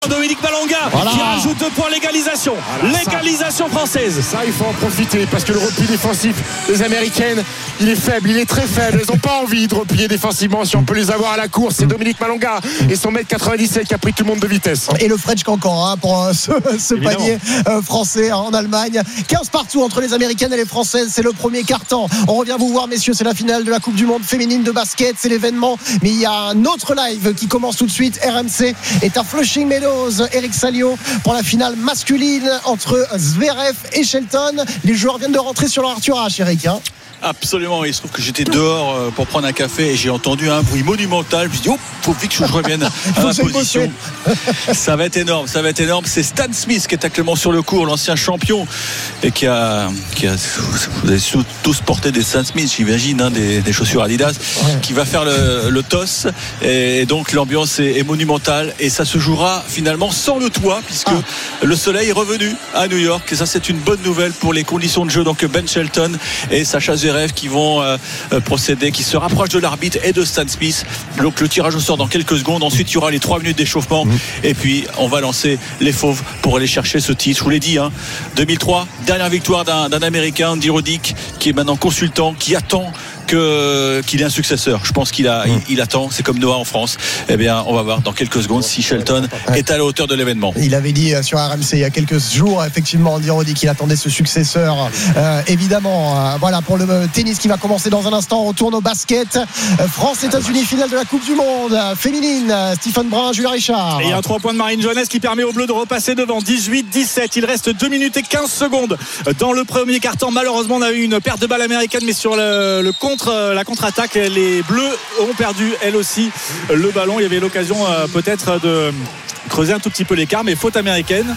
Dominique Malonga qui rajoute 2 points. L'égalisation française. Ça il faut en profiter parce que le repli défensif des Américaines il est faible, il est très faible. Elles n'ont pas envie de replier défensivement. Si on peut les avoir à la course, c'est Dominique Malonga et son 1m97 qui a pris tout le monde de vitesse. Et le French Cancan pour ce panier français en Allemagne. 15 partout entre les Américaines et les Françaises. C'est le premier quart-temps. On revient vous voir messieurs, c'est la finale de la Coupe du Monde féminine de basket. C'est l'événement, mais il y a un autre live qui commence tout de suite. RMC est à Flushing Meadows. Eric Salio pour la finale masculine entre Zverev et Shelton. Les joueurs viennent de rentrer sur leur Arthur H, Eric. Absolument, il se trouve que j'étais dehors pour prendre un café et j'ai entendu un bruit monumental. Je me suis dit, faut vite que je revienne à ma position. Ça va être énorme. C'est Stan Smith qui est actuellement sur le court, l'ancien champion, et qui a vous avez tous porté des Stan Smith, j'imagine, des chaussures Adidas, qui va faire le toss. Et donc l'ambiance est monumentale et ça se jouera finalement sans le toit, puisque le soleil est revenu à New York. Et ça, c'est une bonne nouvelle pour les conditions de jeu. Donc Ben Shelton et Sacha Zverev qui vont procéder, qui se rapprochent de l'arbitre et de Stan Smith. Donc le tirage au sort dans quelques secondes. Ensuite il y aura les 3 minutes d'échauffement et puis on va lancer les fauves pour aller chercher ce titre. Je vous l'ai dit, 2003, dernière victoire d'un Américain, Andy Roddick, qui est maintenant consultant, qui attend qu'il ait un successeur. Je pense qu'il attend. C'est comme Noah en France. Eh bien, on va voir dans quelques secondes si Shelton est à la hauteur de l'événement. Il avait dit sur RMC il y a quelques jours, effectivement, Andy Roddick qu'il attendait ce successeur. Évidemment, voilà pour le tennis qui va commencer dans un instant. On retourne au basket. France-États-Unis, finale de la Coupe du Monde féminine. Stephen Brun, Julien Richard. Et il y a un 3 points de Marine Johannes qui permet aux Bleus de repasser devant. 18-17. Il reste 2 minutes et 15 secondes dans le premier quart-temps. Malheureusement, on a eu une perte de balle américaine, mais sur la contre-attaque, les Bleus ont perdu elles aussi le ballon. Il y avait l'occasion peut-être de creuser un tout petit peu l'écart, mais faute américaine.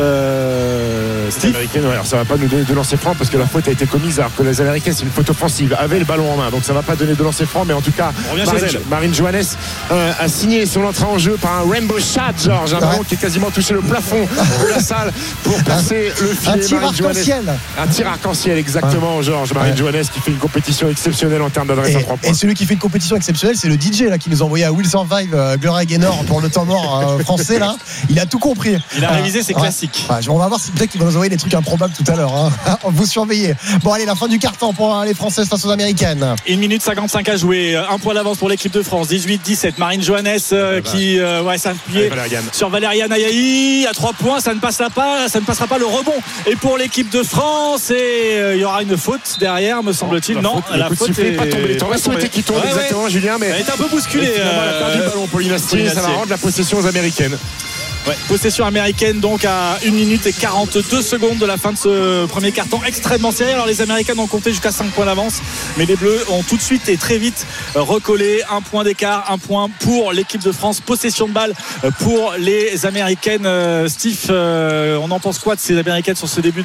Américaine, alors ça va pas nous donner de lancer franc parce que la faute a été commise alors que les Américaines c'est une faute offensive, avaient le ballon en main, donc ça va pas donner de lancer franc, mais en tout cas Marine Johannes a signé son entrée en jeu par un rainbow shot, Georges, un ballon qui a quasiment touché le plafond de la salle pour percer le filet. Un tir arc-en-ciel. Un tir arc-en-ciel, exactement, Georges. Marine Johannes qui fait une compétition exceptionnelle en termes d'adresse à 3 points. Et celui qui fait une compétition exceptionnelle, c'est le DJ là qui nous a envoyé à Will Survive Gloria Gaynor pour le temps mort français là. Il a tout compris. Il a révisé ses classiques. On va voir si peut-être qu'il va nous envoyer des trucs improbables tout à l'heure. Vous surveillez. Bon allez, la fin du carton pour les Françaises face aux Américaines. 1 minute 55 à jouer. 1 point d'avance pour l'équipe de France. 18-17. Marine Johannes qui s'appuyait sur Valériane Ayaï à 3 points. Ça ne passera pas. Le rebond. Et pour l'équipe de France, et il y aura une faute derrière, me semble-t-il. La faute n'est pas tombée. T'aurais souhaité qu'il tombe exactement, Julien, mais elle est un peu bousculée. Elle a perdu le ballon, Pauline Astier. Ça va rendre la possession aux Américaines. Possession américaine donc à 1 minute et 42 secondes de la fin de ce premier quart-temps extrêmement serré. Alors les Américaines ont compté jusqu'à 5 points d'avance, mais les Bleus ont tout de suite et très vite recollé. 1 point d'écart, 1 point pour l'équipe de France. Possession de balle pour les Américaines. Steve, on en pense quoi de ces Américaines sur ce début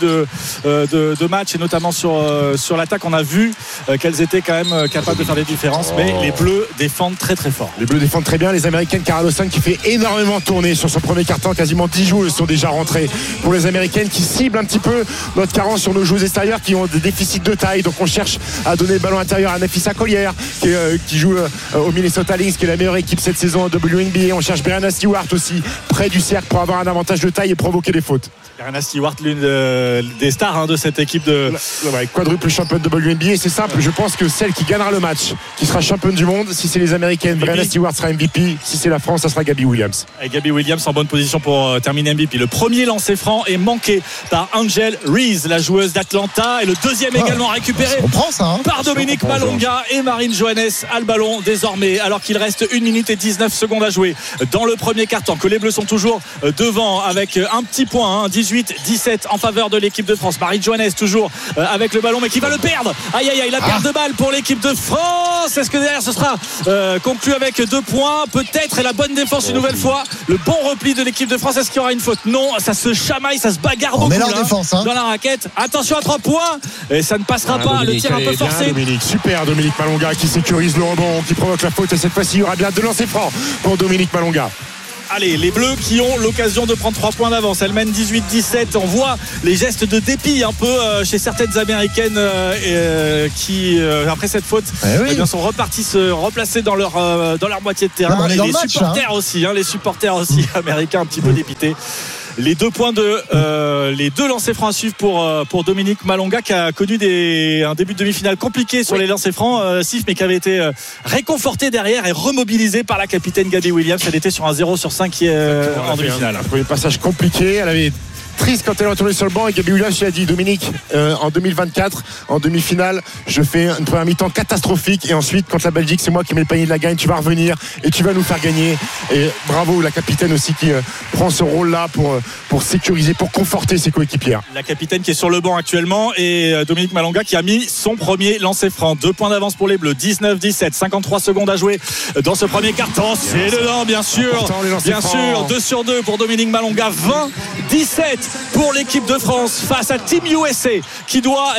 de match et notamment sur l'attaque? On a vu qu'elles étaient quand même capables de faire des différences, mais les Bleus défendent très très fort. Les Bleus défendent très bien. Les Américaines, Carol Ossan qui fait énormément tourner sur son premier quart-temps, quasiment 10 joueuses sont déjà rentrées pour les Américaines qui ciblent un petit peu notre carence sur nos joueuses extérieures qui ont des déficits de taille, donc on cherche à donner le ballon intérieur à Nafisa Collier qui joue au Minnesota Lynx, qui est la meilleure équipe cette saison en WNBA. On cherche Brianna Stewart aussi près du cercle pour avoir un avantage de taille et provoquer des fautes. Brianna Stewart, l'une des stars de cette équipe de quadruple championne de WNBA. C'est simple, je pense que celle qui gagnera le match, qui sera championne du monde, si c'est les Américaines, Brianna Stewart sera MVP. Si c'est la France, ça sera Gabby Williams. Et Gabby Williams en bonne position pour terminer MVP. Le premier lancer franc est manqué par Angel Reese, la joueuse d'Atlanta, et le deuxième également récupéré par Dominique Malonga. Et Marine Johannes a le ballon désormais alors qu'il reste 1 minute et 19 secondes à jouer dans le premier quart-temps, que les Bleus sont toujours devant avec un petit point, 18-17 en faveur de l'équipe de France. Marine Johannes toujours avec le ballon, mais qui va le perdre. Aïe aïe aïe, la perte de balle pour l'équipe de France. Est-ce que derrière ce sera conclu avec 2 points peut-être, et la bonne défense une nouvelle fois, le bon repli de l'équipe de France? Est-ce qu'il y aura une faute? Non, ça se chamaille, ça se bagarre beaucoup là, défense, dans la raquette. Attention à 3 points, et ça ne passera pas. Dominique, le tir un peu forcé. Dominique, super Dominique Malonga qui sécurise le rebond, qui provoque la faute, et cette fois-ci il y aura bien 2 lancers francs pour Dominique Malonga. Allez, les Bleus qui ont l'occasion de prendre 3 points d'avance. Elles mènent 18-17. On voit les gestes de dépit un peu chez certaines Américaines qui, après cette faute, eh bien, sont reparties se replacer dans leur moitié de terrain. Les supporters aussi, les supporters aussi américains un petit peu dépités. Les 2 points les 2 lancers francs à suivre pour Dominique Malonga, qui a connu un début de demi-finale compliqué sur les lancers francs, mais qui avait été réconforté derrière et remobilisé par la capitaine Gabby Williams. Elle était sur un 0/5 en demi-finale. Un premier passage compliqué, elle avait triste quand elle est retournée sur le banc et Gabby Williams lui a dit Dominique, en 2024 en demi-finale je fais une première mi-temps catastrophique et ensuite contre la Belgique c'est moi qui mets le panier de la gagne, tu vas revenir et tu vas nous faire gagner. Et bravo la capitaine aussi qui prend ce rôle là pour sécuriser, pour conforter ses coéquipières. La capitaine qui est sur le banc actuellement et Dominique Malonga qui a mis son premier lancer franc. 2 points d'avance pour les Bleus, 19-17, 53 secondes à jouer dans ce premier quart-temps. C'est dedans bien sûr, 2/2 pour Dominique Malonga, 20-17 pour l'équipe de France face à Team USA qui doit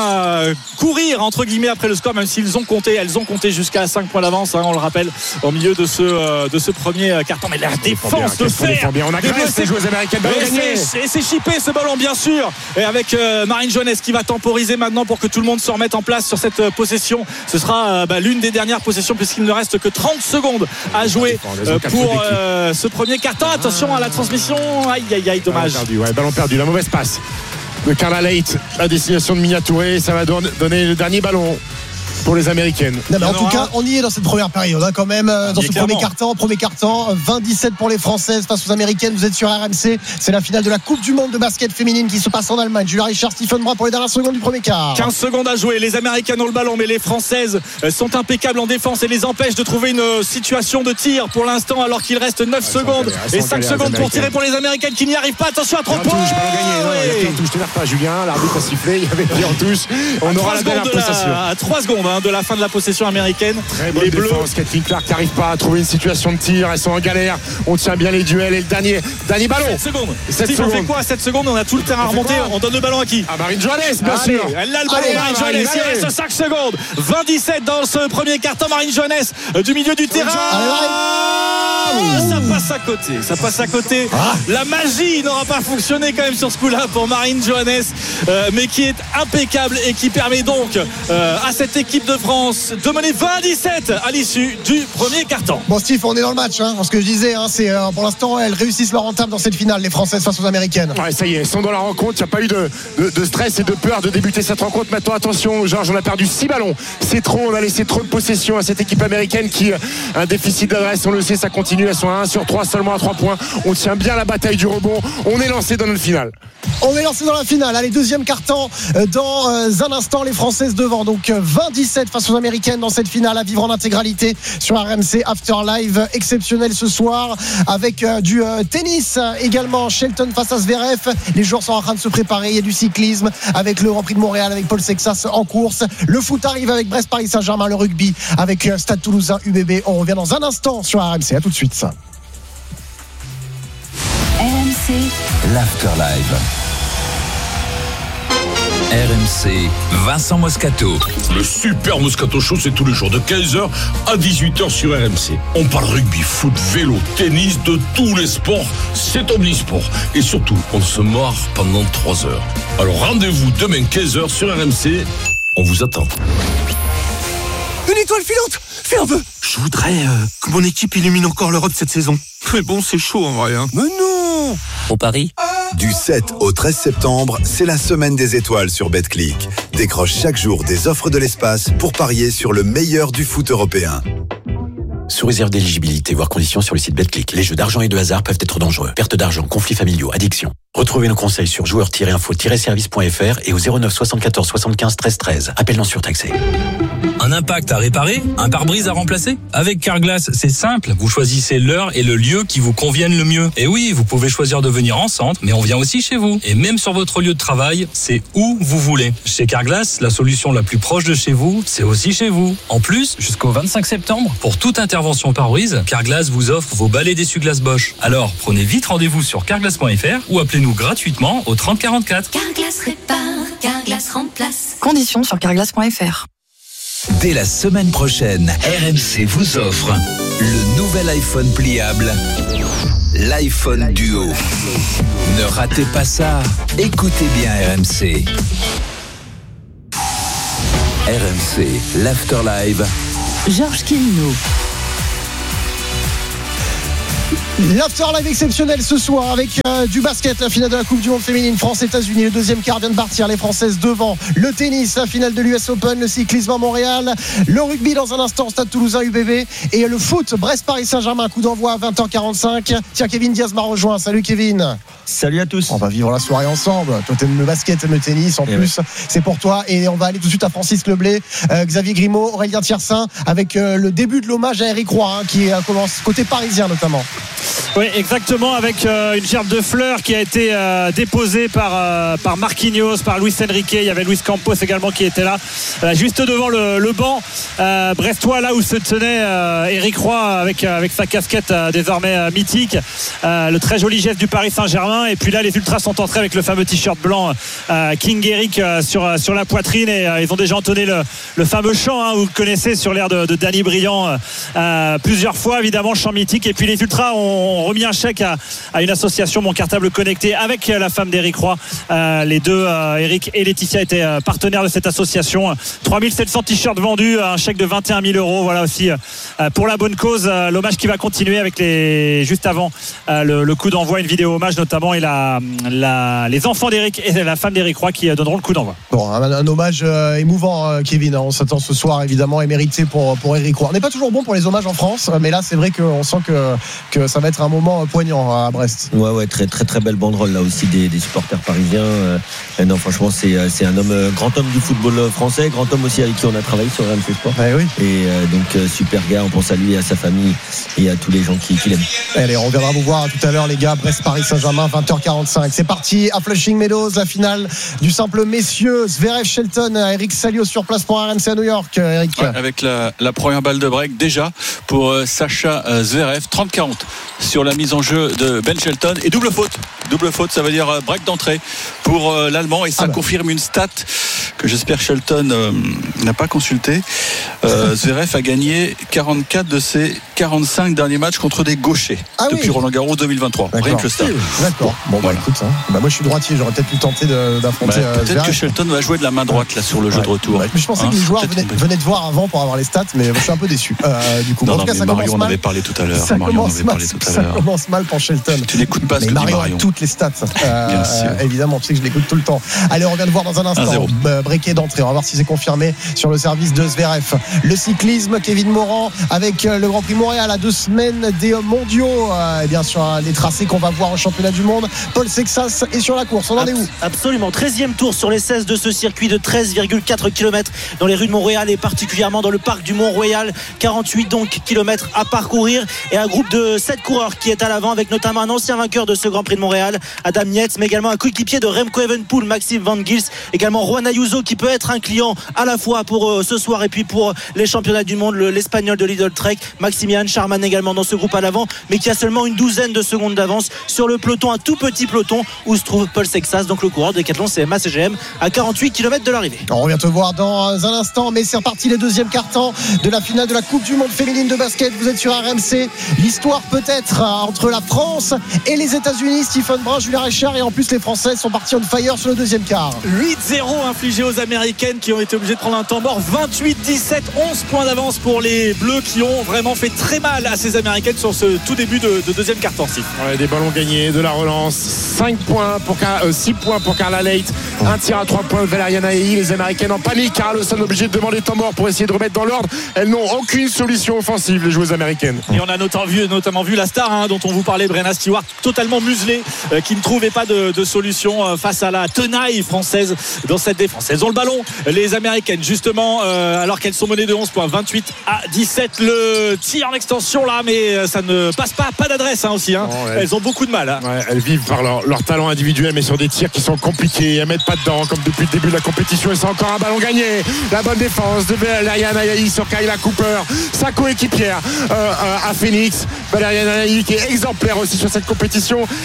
courir entre guillemets après le score, même s'ils elles ont compté jusqu'à 5 points d'avance, on le rappelle, au milieu de ce premier carton. Mais la défense de fer, on agresse les joueuses américaines, et c'est chippé ce ballon bien sûr, et avec Marine Johannes qui va temporiser maintenant pour que tout le monde se remette en place sur cette possession. Ce sera l'une des dernières possessions puisqu'il ne reste que 30 secondes à jouer pour ce premier carton. Attention à la transmission, aïe, dommage. Ballon perdu, la mauvaise passe de Carla Leight à destination de Mia Touré. Ça va donner le dernier ballon pour les Américaines. Non, mais en tout cas, on y est dans cette première période quand même, dans ce premier carton, 20-17 pour les Françaises face aux Américaines. Vous êtes sur RMC, c'est la finale de la Coupe du Monde de basket féminine qui se passe en Allemagne. Julia Richard, Stephen Brun pour les dernières secondes du premier quart. 15 secondes à jouer, les Américaines ont le ballon, mais les Françaises sont impeccables en défense et les empêchent de trouver une situation de tir pour l'instant, alors qu'il reste 9 secondes et 5 secondes pour tirer pour les Américaines qui n'y arrivent pas. Attention à 3 points. Il y a en touche, t'énerve pas Julien, l'arbitre a sifflé, il y avait en touche. On aura la dernière possession. À 3 secondes de la fin de la possession américaine. Très bonne défense, Kathleen Clark n'arrive pas à trouver une situation de tir, elles sont en galère, on tient bien les duels et le dernier ballon. 7 secondes. On fait quoi à 7 secondes? On a tout le terrain à remonter, on donne le ballon à qui? À Marine Johannes, bien sûr. Elle a le ballon, Marine Johannes, il reste 5 secondes. 20-17 dans ce premier carton, Marine Johannes du milieu du terrain. Ça passe à côté. La magie n'aura pas fonctionné quand même sur ce coup-là pour Marine Johannes, mais qui est impeccable et qui permet donc à cette équipe de France de mener 20-17 à l'issue du premier carton. Bon Steve, on est dans le match, ce que je disais, c'est pour l'instant elles réussissent leur entame dans cette finale, les Françaises face aux Américaines. Ouais, ça y est, elles sont dans la rencontre, il n'y a pas eu de stress et de peur de débuter cette rencontre. Maintenant attention Georges, on a perdu 6 ballons, c'est trop, on a laissé trop de possession à cette équipe américaine qui a un déficit d'adresse, on le sait, ça continue, elles sont à 1/3 seulement à 3 points, on tient bien la bataille du rebond, on est lancé dans notre finale. On est lancé dans la finale. Allez, deuxième carton dans un instant, les Françaises devant. Donc 20-17 face aux Américaines dans cette finale à vivre en intégralité sur RMC Afterlive. Exceptionnel ce soir avec du tennis également. Shelton face à Zverev. Les joueurs sont en train de se préparer. Il y a du cyclisme avec le Grand Prix de Montréal avec Paul Sexas en course. Le foot arrive avec Brest Paris Saint-Germain. Le rugby avec Stade Toulousain UBB. On revient dans un instant sur RMC. À tout de suite. RMC, l'Afterlive. RMC, Vincent Moscato. Le Super Moscato Show, c'est tous les jours de 15h à 18h sur RMC. On parle rugby, foot, vélo, tennis, de tous les sports. C'est omnisport. Et surtout, on se marre pendant 3 heures. Alors rendez-vous demain 15h sur RMC. On vous attend. Une étoile filante, fais un vœu. Je voudrais que mon équipe illumine encore l'Europe cette saison. Mais bon, c'est chaud en vrai. Mais non. Au Paris. Du 7 au 13 septembre, c'est la semaine des étoiles sur Betclic. Décroche chaque jour des offres de l'espace pour parier sur le meilleur du foot européen. Sous réserve d'éligibilité, voire conditions sur le site Betclic. Les jeux d'argent et de hasard peuvent être dangereux. Perte d'argent, conflits familiaux, addiction. Retrouvez nos conseils sur joueurs-info-service.fr et au 09 74 75 13 13. Appel non surtaxé. Un impact à réparer? Un pare-brise à remplacer? Avec Carglass, c'est simple. Vous choisissez l'heure et le lieu qui vous conviennent le mieux. Et oui, vous pouvez choisir de venir en centre, mais on vient aussi chez vous. Et même sur votre lieu de travail, c'est où vous voulez. Chez Carglass, la solution la plus proche de chez vous, c'est aussi chez vous. En plus, jusqu'au 25 septembre, pour toute intervention pare-brise, Carglass vous offre vos balais d'essuie-glace Bosch. Alors, prenez vite rendez-vous sur carglass.fr ou appelez-nous gratuitement au 30 44. Carglass répare, Carglass remplace. Conditions sur carglass.fr. Dès la semaine prochaine, RMC vous offre le nouvel iPhone pliable l'iPhone Duo. Ne ratez pas ça. Écoutez bien RMC. RMC, l'Afterlive. Georges Quirino. L'Afterlive exceptionnel ce soir avec du basket, la finale de la Coupe du Monde féminine France-États-Unis. Le deuxième quart vient de partir, les Françaises devant. Le tennis, la finale de l'US Open, le cyclisme à Montréal, le rugby dans un instant, Stade Toulousain UBB, et le foot Brest-Paris-Saint-Germain, coup d'envoi à 20h45. Tiens, Kevin Diaz m'a rejoint. Salut Kevin. Salut à tous. On va vivre la soirée ensemble. Toi t'aimes le basket, t'aimes le tennis en plus, c'est pour toi. Et on va aller tout de suite à Francis Leblay, Xavier Grimaud, Aurélien Thiersin, avec le début de l'hommage à Eric Roy, qui commence côté parisien notamment. Oui, exactement, avec une gerbe de fleurs qui a été déposée par Marquinhos, par Luis Enrique. Il y avait Luis Campos également qui était là, juste devant le banc brestois, là où se tenait Eric Roy avec sa casquette désormais mythique, le très joli geste du Paris Saint-Germain. Et puis là, les ultras sont entrés avec le fameux t-shirt blanc King Eric sur la poitrine, et ils ont déjà entonné le fameux chant, vous le connaissez, sur l'air de Danny Briand, plusieurs fois évidemment, chant mythique. Et puis les ultras ont remis un chèque à une association, Mon Cartable Connecté, avec la femme d'Eric Roy. Les deux, Eric et Laetitia, étaient partenaires de cette association. 3700 t-shirts vendus, un chèque de 21 000 €. Voilà aussi pour la bonne cause. L'hommage qui va continuer avec juste avant le coup d'envoi, une vidéo hommage notamment, et les enfants d'Eric et la femme d'Eric Roy qui donneront le coup d'envoi. Bon, un hommage émouvant, Kevin. On s'attend ce soir évidemment, et mérité pour Eric Roy. On n'est pas toujours bon pour les hommages en France, mais là c'est vrai qu'on sent que ça va être un moment poignant à Brest. Ouais, très très très belle banderole là aussi des supporters parisiens. Non, franchement, c'est un homme, grand homme du football français, grand homme aussi avec qui on a travaillé sur RMC Sport. Oui. Et donc super gars, on pense à lui, à sa famille et à tous les gens qui l'aiment. Allez, on viendra vous voir tout à l'heure les gars. Brest-Paris-Saint-Germain, 20h45. C'est parti à Flushing Meadows, la finale du simple messieurs. Zverev Shelton, Eric Salio sur place pour RMC à New York. Eric. Ouais, avec la première balle de break déjà pour Sacha Zverev, 30-40 sur la mise en jeu de Ben Shelton, et double faute, ça veut dire break d'entrée pour l'Allemand, et ça confirme une stat que j'espère Shelton n'a pas consultée. Zverev a gagné 44 de ses 45 derniers matchs contre des gauchers depuis Roland Garros 2023. D'accord. Rien que le stade. D'accord. Bon, voilà. Écoute, moi je suis droitier, j'aurais peut-être pu tenter d'affronter. Peut-être que Shelton va jouer de la main droite là sur le jeu de retour. Mais je pensais que les joueurs venaient de voir avant pour avoir les stats, mais je suis un peu déçu. Du coup, non, en tout cas, ça Marion commence mal. en avait parlé tout à l'heure. Ça commence mal pour Shelton. Tu n'écoutes pas ce mais que Marion Marion a toutes les stats. Évidemment, tu sais que je l'écoute tout le temps. Allez, on vient de voir dans un instant. Breaké d'entrée. On va voir si c'est confirmé sur le service de Zverev. Le cyclisme, Kevin Morand avec le Grand Prix Montréal à 2 semaines des mondiaux. Et bien sûr, les tracés qu'on va voir au championnat du monde. Paul Sexas est sur la course. On en est où? Absolument. 13e tour sur les 16 de ce circuit de 13,4 km dans les rues de Montréal, et particulièrement dans le parc du Mont-Royal. 48 donc kilomètres à parcourir, et un groupe de 7 coureurs qui est à l'avant, avec notamment un ancien vainqueur de ce Grand Prix de Montréal, Adam Yates, mais également un coéquipier de Remco Evenepoel, Maxime Van Gils, également Juan Ayuso, qui peut être un client à la fois pour ce soir et puis pour les championnats du monde, l'Espagnol de Lidl Trek, Maximian Charman également dans ce groupe à l'avant, mais qui a seulement une douzaine de secondes d'avance sur le peloton, un tout petit peloton où se trouve Paul Sexas, donc le coureur de Decathlon CMA CGM, à 48 km de l'arrivée. On revient te voir dans un instant, mais c'est reparti, les deuxièmes quart-temps de la finale de la Coupe du Monde féminine de basket. Vous êtes sur RMC. L'histoire peut-être entre la France et les États-Unis. Stephen Brun, Julien Richard, et en plus les Françaises sont partis on fire sur le deuxième quart. 8-0 infligé aux Américaines qui ont été obligées de prendre un temps mort. 28-17, 11 points d'avance pour les Bleus qui ont vraiment fait très mal à ces Américaines sur ce tout début de deuxième quart-temps. Des ballons gagnés, de la relance, 6 points pour Carla Leight, un tir à 3 points de Valériane Ailly. Les Américaines en panique, Carlson obligé de demander temps mort pour essayer de remettre dans l'ordre. Elles n'ont aucune solution offensive, les joueuses américaines. Et on a notamment vu la star dont on vous parlait, Brenna Stewart, totalement muselée, qui ne trouvait pas de solution face à la tenaille française dans cette défense. Elles ont le ballon, les Américaines, justement, alors qu'elles sont menées de 11 points, 28-17. Le tir en extension là, mais ça ne passe pas d'adresse aussi. Non, ouais. Elles ont beaucoup de mal. Elles vivent par leur talent individuel, mais sur des tirs qui sont compliqués. Elles mettent pas dedans, comme depuis le début de la compétition. Et c'est encore un ballon gagné. La bonne défense de Valériane Ailly sur Kayla Cooper, sa coéquipière à Phoenix. Valériane Ailly qui est exemplaire aussi sur cette compétition. Et les Américains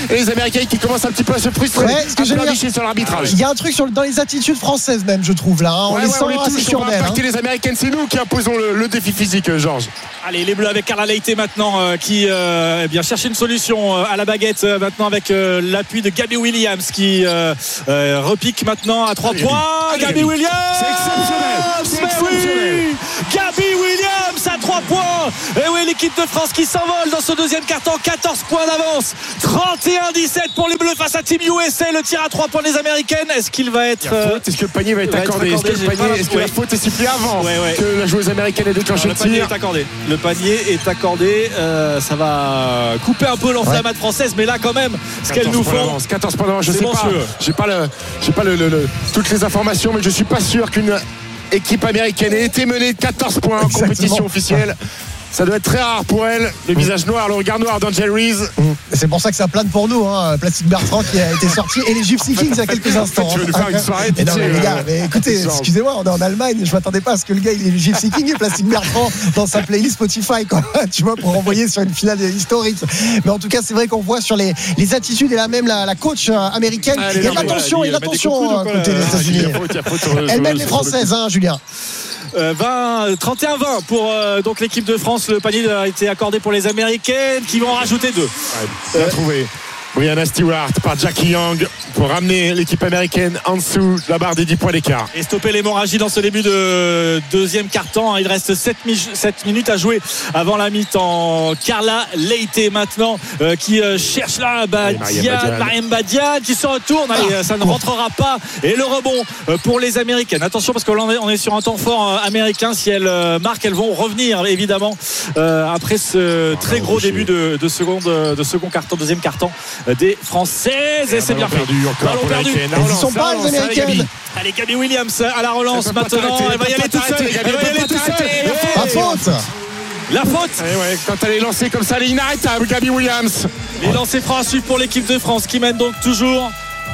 Américains qui commencent un petit peu à se frustrer, sur l'arbitrage. Il y a un truc dans les attitudes françaises même, je trouve là. On les sent assez sûrs d'elles. Les Américaines, c'est nous qui imposons le défi physique, Georges. Allez, les Bleus avec Carla Leite maintenant qui cherche une solution à la baguette maintenant avec l'appui de Gabby Williams qui repique maintenant à 3 points. Gabby Williams, c'est exceptionnel. Gabby Williams à 3 points. Et oui, l'équipe de France qui s'envole dans ce deuxième carton, 14 points d'avance, 31-17 pour les Bleus face à Team USA. Le tir à 3 points des Américaines. Est-ce qu'il va être est-ce que le panier va être accordé? Est-ce que la faute est sifflée avant que la joueuse américaine ait déclenché le tir? Le panier est accordé. Ça va couper un peu l'enflammade française, mais là quand même, ce qu'elles nous font. 14 points d'avance, je sais pas. J'ai pas toutes les informations, mais je suis pas sûr qu'une équipe américaine ait été menée de 14 points en compétition officielle. Ça doit être très rare pour elle. Le visage noir, le regard noir d'Angel Reese. C'est pour ça que ça plane pour nous, Plastic Bertrand qui a été sorti et les Gypsy Kings il y a quelques instants. Tu veux nous faire une soirée? Non, mais les gars, écoutez, excusez-moi, on est en Allemagne. Je m'attendais pas à ce que le gars il est Gypsy King et Plastic Bertrand dans sa playlist Spotify, quoi. Tu vois, pour envoyer sur une finale historique. Mais en tout cas, c'est vrai qu'on voit sur les attitudes et là même la coach américaine. Il y a de l'attention, côté des États-Unis. Elle mène les Françaises, Julien. 31-20 pour donc l'équipe de France. Le panier a été accordé pour les Américaines qui vont en rajouter 2. Bien trouvé. Brianna Stewart par Jackie Young pour ramener l'équipe américaine en dessous de la barre des 10 points d'écart. Et stopper l'hémorragie dans ce début de deuxième quart-temps. Il reste 7 minutes à jouer avant la mi-temps. Carla Leite maintenant qui cherche là Mariam Badiane qui se retourne. Allez, ça ne rentrera pas. Et le rebond pour les Américaines. Attention parce qu'on est sur un temps fort américain. Si elles marquent, elles vont revenir évidemment après ce très gros début de second quart-temps, deuxième quart-temps des Françaises. Et c'est bien fait. Ballon perdu. Ils ne sont pas les Américaines. Allez, Gabby Williams à la relance maintenant. Elle va y aller toute seule. La faute. Quand elle est lancée comme ça, elle est inarrêtable, Gabby Williams. Les lancers francs à suivre pour l'équipe de France qui mène donc toujours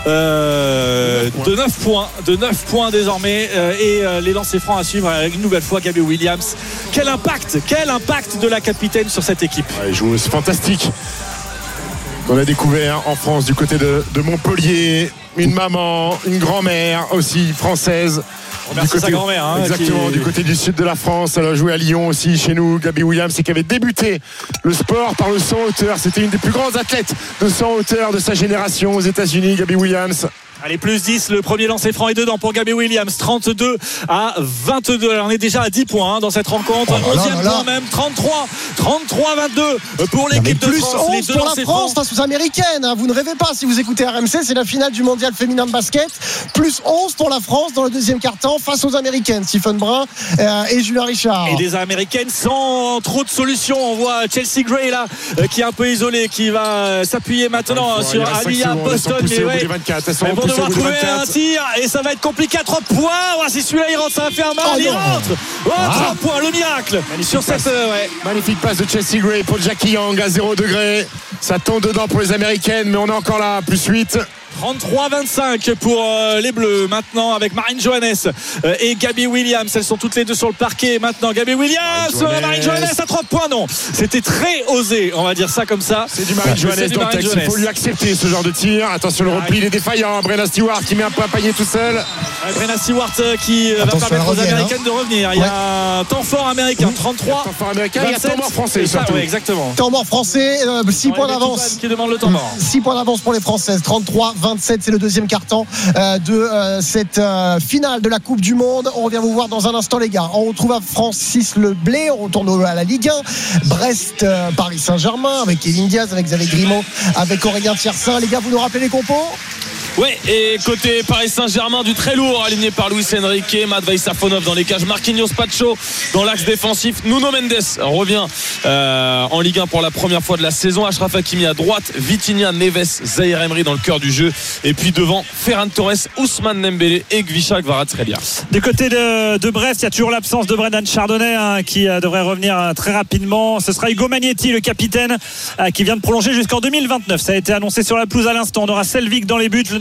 de 9 points désormais et les lancers francs à suivre une nouvelle fois. Gabby Williams, quel impact de la capitaine sur cette équipe. Joueuse fantastique qu'on a découvert en France du côté de Montpellier. Une maman, une grand-mère aussi française. Du côté, sa grand-mère, exactement, du côté du sud de la France. Elle a joué à Lyon aussi, chez nous, Gabby Williams, et qui avait débuté le sport par le saut en hauteur. C'était une des plus grandes athlètes de saut en hauteur de sa génération aux États-Unis, Gabby Williams. Allez, plus 10, le premier lancer franc est dedans pour Gabby Williams, 32-22. Alors, on est déjà à 10 points dans cette rencontre. 11e point même, 33-22 pour l'équipe de France. Plus 11 pour la France face aux Américaines. Vous ne rêvez pas si vous écoutez RMC, c'est la finale du mondial féminin de basket. Plus 11 pour la France dans le deuxième quart-temps face aux Américaines. Stephen Brun et Julien Richard. Et des Américaines sans trop de solutions. On voit Chelsea Gray là qui est un peu isolée, qui va s'appuyer maintenant sur Aliyah Boston. Mais bon, devoir trouver un tir et ça va être compliqué à 3 points. Si celui-là il rentre, ça va faire mal. Il rentre. 3 points, le miracle. Sur cette magnifique passe de Chelsea Gray pour Jackie Young à 0 degré. Ça tombe dedans pour les Américaines, mais on est encore là, plus 8. 33-25 pour les Bleus maintenant avec Marine Johannes et Gabby Williams. Elles sont toutes les deux sur le parquet maintenant. Gabby Williams, Marine Johannes à 3 points. Non, c'était très osé, on va dire ça comme ça. C'est du Marine Johannes dans le texte. Il faut lui accepter ce genre de tir. Attention, le repli, il est défaillant. Brenna Stewart qui met un peu un panier tout seul. Brenna Stewart qui va permettre aux Américaines de revenir. Il y a un temps fort américain, 33. Temps fort américain, il y a temps mort français surtout. Oui, exactement. Temps mort français, 6 points d'avance. Qui demande le temps mort. 6 points d'avance pour les Françaises, 33-27, c'est le deuxième quart-temps de cette finale de la Coupe du Monde. On revient vous voir dans un instant, les gars. On retrouve à Francis Leblay, on retourne à la Ligue 1. Brest, Paris Saint-Germain avec Kevin Diaz, avec Xavier Grimaud, avec Aurélien Tiersin. Les gars, vous nous rappelez les compos? Oui, et côté Paris Saint-Germain, du très lourd aligné par Luis Enrique, Matvei Safonov dans les cages, Marquinhos Pacho dans l'axe défensif, Nuno Mendes revient en Ligue 1 pour la première fois de la saison, Achraf Hakimi à droite, Vitinha, Neves, Zahir Emery dans le cœur du jeu, et puis devant Ferran Torres, Ousmane Dembélé et Gvisha Kvaratskhelia. Du côté de Brest, il y a toujours l'absence de Brendan Chardonnay qui devrait revenir très rapidement. Ce sera Hugo Magnetti, le capitaine, qui vient de prolonger jusqu'en 2029. Ça a été annoncé sur la pelouse à l'instant. On aura Selvig dans les buts, le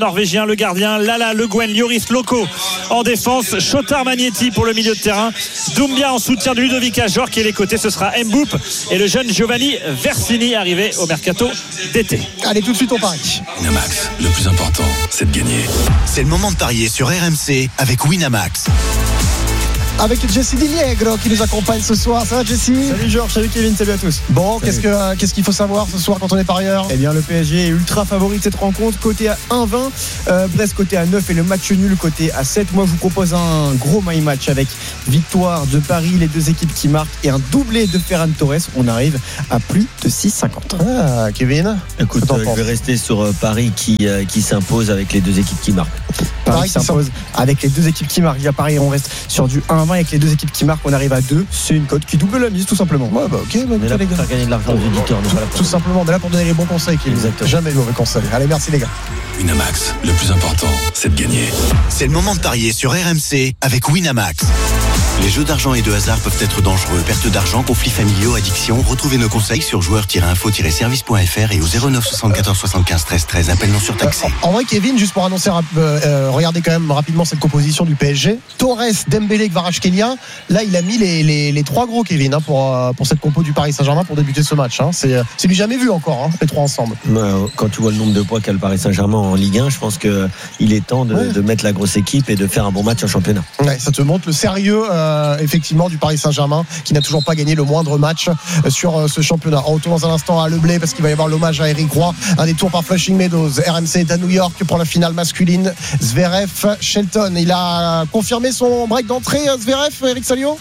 norvégien, le gardien Lala Le Guen, Lloris Loco en défense, Chotar Magnetti pour le milieu de terrain, Doumbia en soutien de Ludovic Ajor, qui est les côtés, ce sera Mboup et le jeune Giovanni Versini arrivé au mercato d'été. Allez, tout de suite on parie. Winamax, le plus important, c'est de gagner. C'est le moment de parier sur RMC avec Winamax. Avec Jessie Diliegro qui nous accompagne ce soir. Ça va, Jessie? Salut Georges, salut Kevin, salut à tous. Bon, qu'est-ce qu'il faut savoir ce soir quand on est parieur? Eh bien, le PSG est ultra favori de cette rencontre, côté à 1,20, Brest côté à 9 et le match nul côté à 7. Moi, je vous propose un gros my match avec victoire de Paris, les deux équipes qui marquent et un doublé de Ferran Torres. On arrive à plus de 6,50. Ah, Kevin? Écoute, je vais rester sur Paris qui s'impose avec les deux équipes qui marquent. Paris qui s'impose avec les deux équipes qui marquent. À Paris, on reste sur du 1,20 avec les deux équipes qui marquent. On arrive à 2. C'est une cote qui double la mise, tout simplement. Ouais, bah ok. On est là pour faire gagner de l'argent aux éditeurs. Tout simplement, on est là pour donner les bons conseils. Exactement. Jamais le mauvais conseil. Allez, merci les gars. Winamax, le plus important, c'est de gagner. C'est le moment de parier sur RMC avec Winamax. Les jeux d'argent et de hasard peuvent être dangereux. Perte d'argent, conflits familiaux, addiction. Retrouvez nos conseils sur joueurs-info-service.fr et au 09 74 75 13 13. Appel non surtaxé. En vrai, Kevin, juste pour annoncer, regardez quand même rapidement cette composition du PSG. Torres, Dembélé, Kvaratskhelia. Là, il a mis les trois gros, Kevin, pour cette compo du Paris Saint-Germain pour débuter ce match. C'est du jamais vu encore, les trois ensemble. Quand tu vois le nombre de points qu'a le Paris Saint-Germain en Ligue 1, je pense qu'il est temps de mettre la grosse équipe et de faire un bon match en championnat. Ouais, ça te montre le sérieux effectivement du Paris Saint-Germain qui n'a toujours pas gagné le moindre match sur ce championnat. On retourne dans un instant à Le Blé parce qu'il va y avoir l'hommage à Eric Roy, un détour par Flushing Meadows. RMC est à New York pour la finale masculine. Zverev, Shelton, il a confirmé son break d'entrée. Zverev, Eric Salio.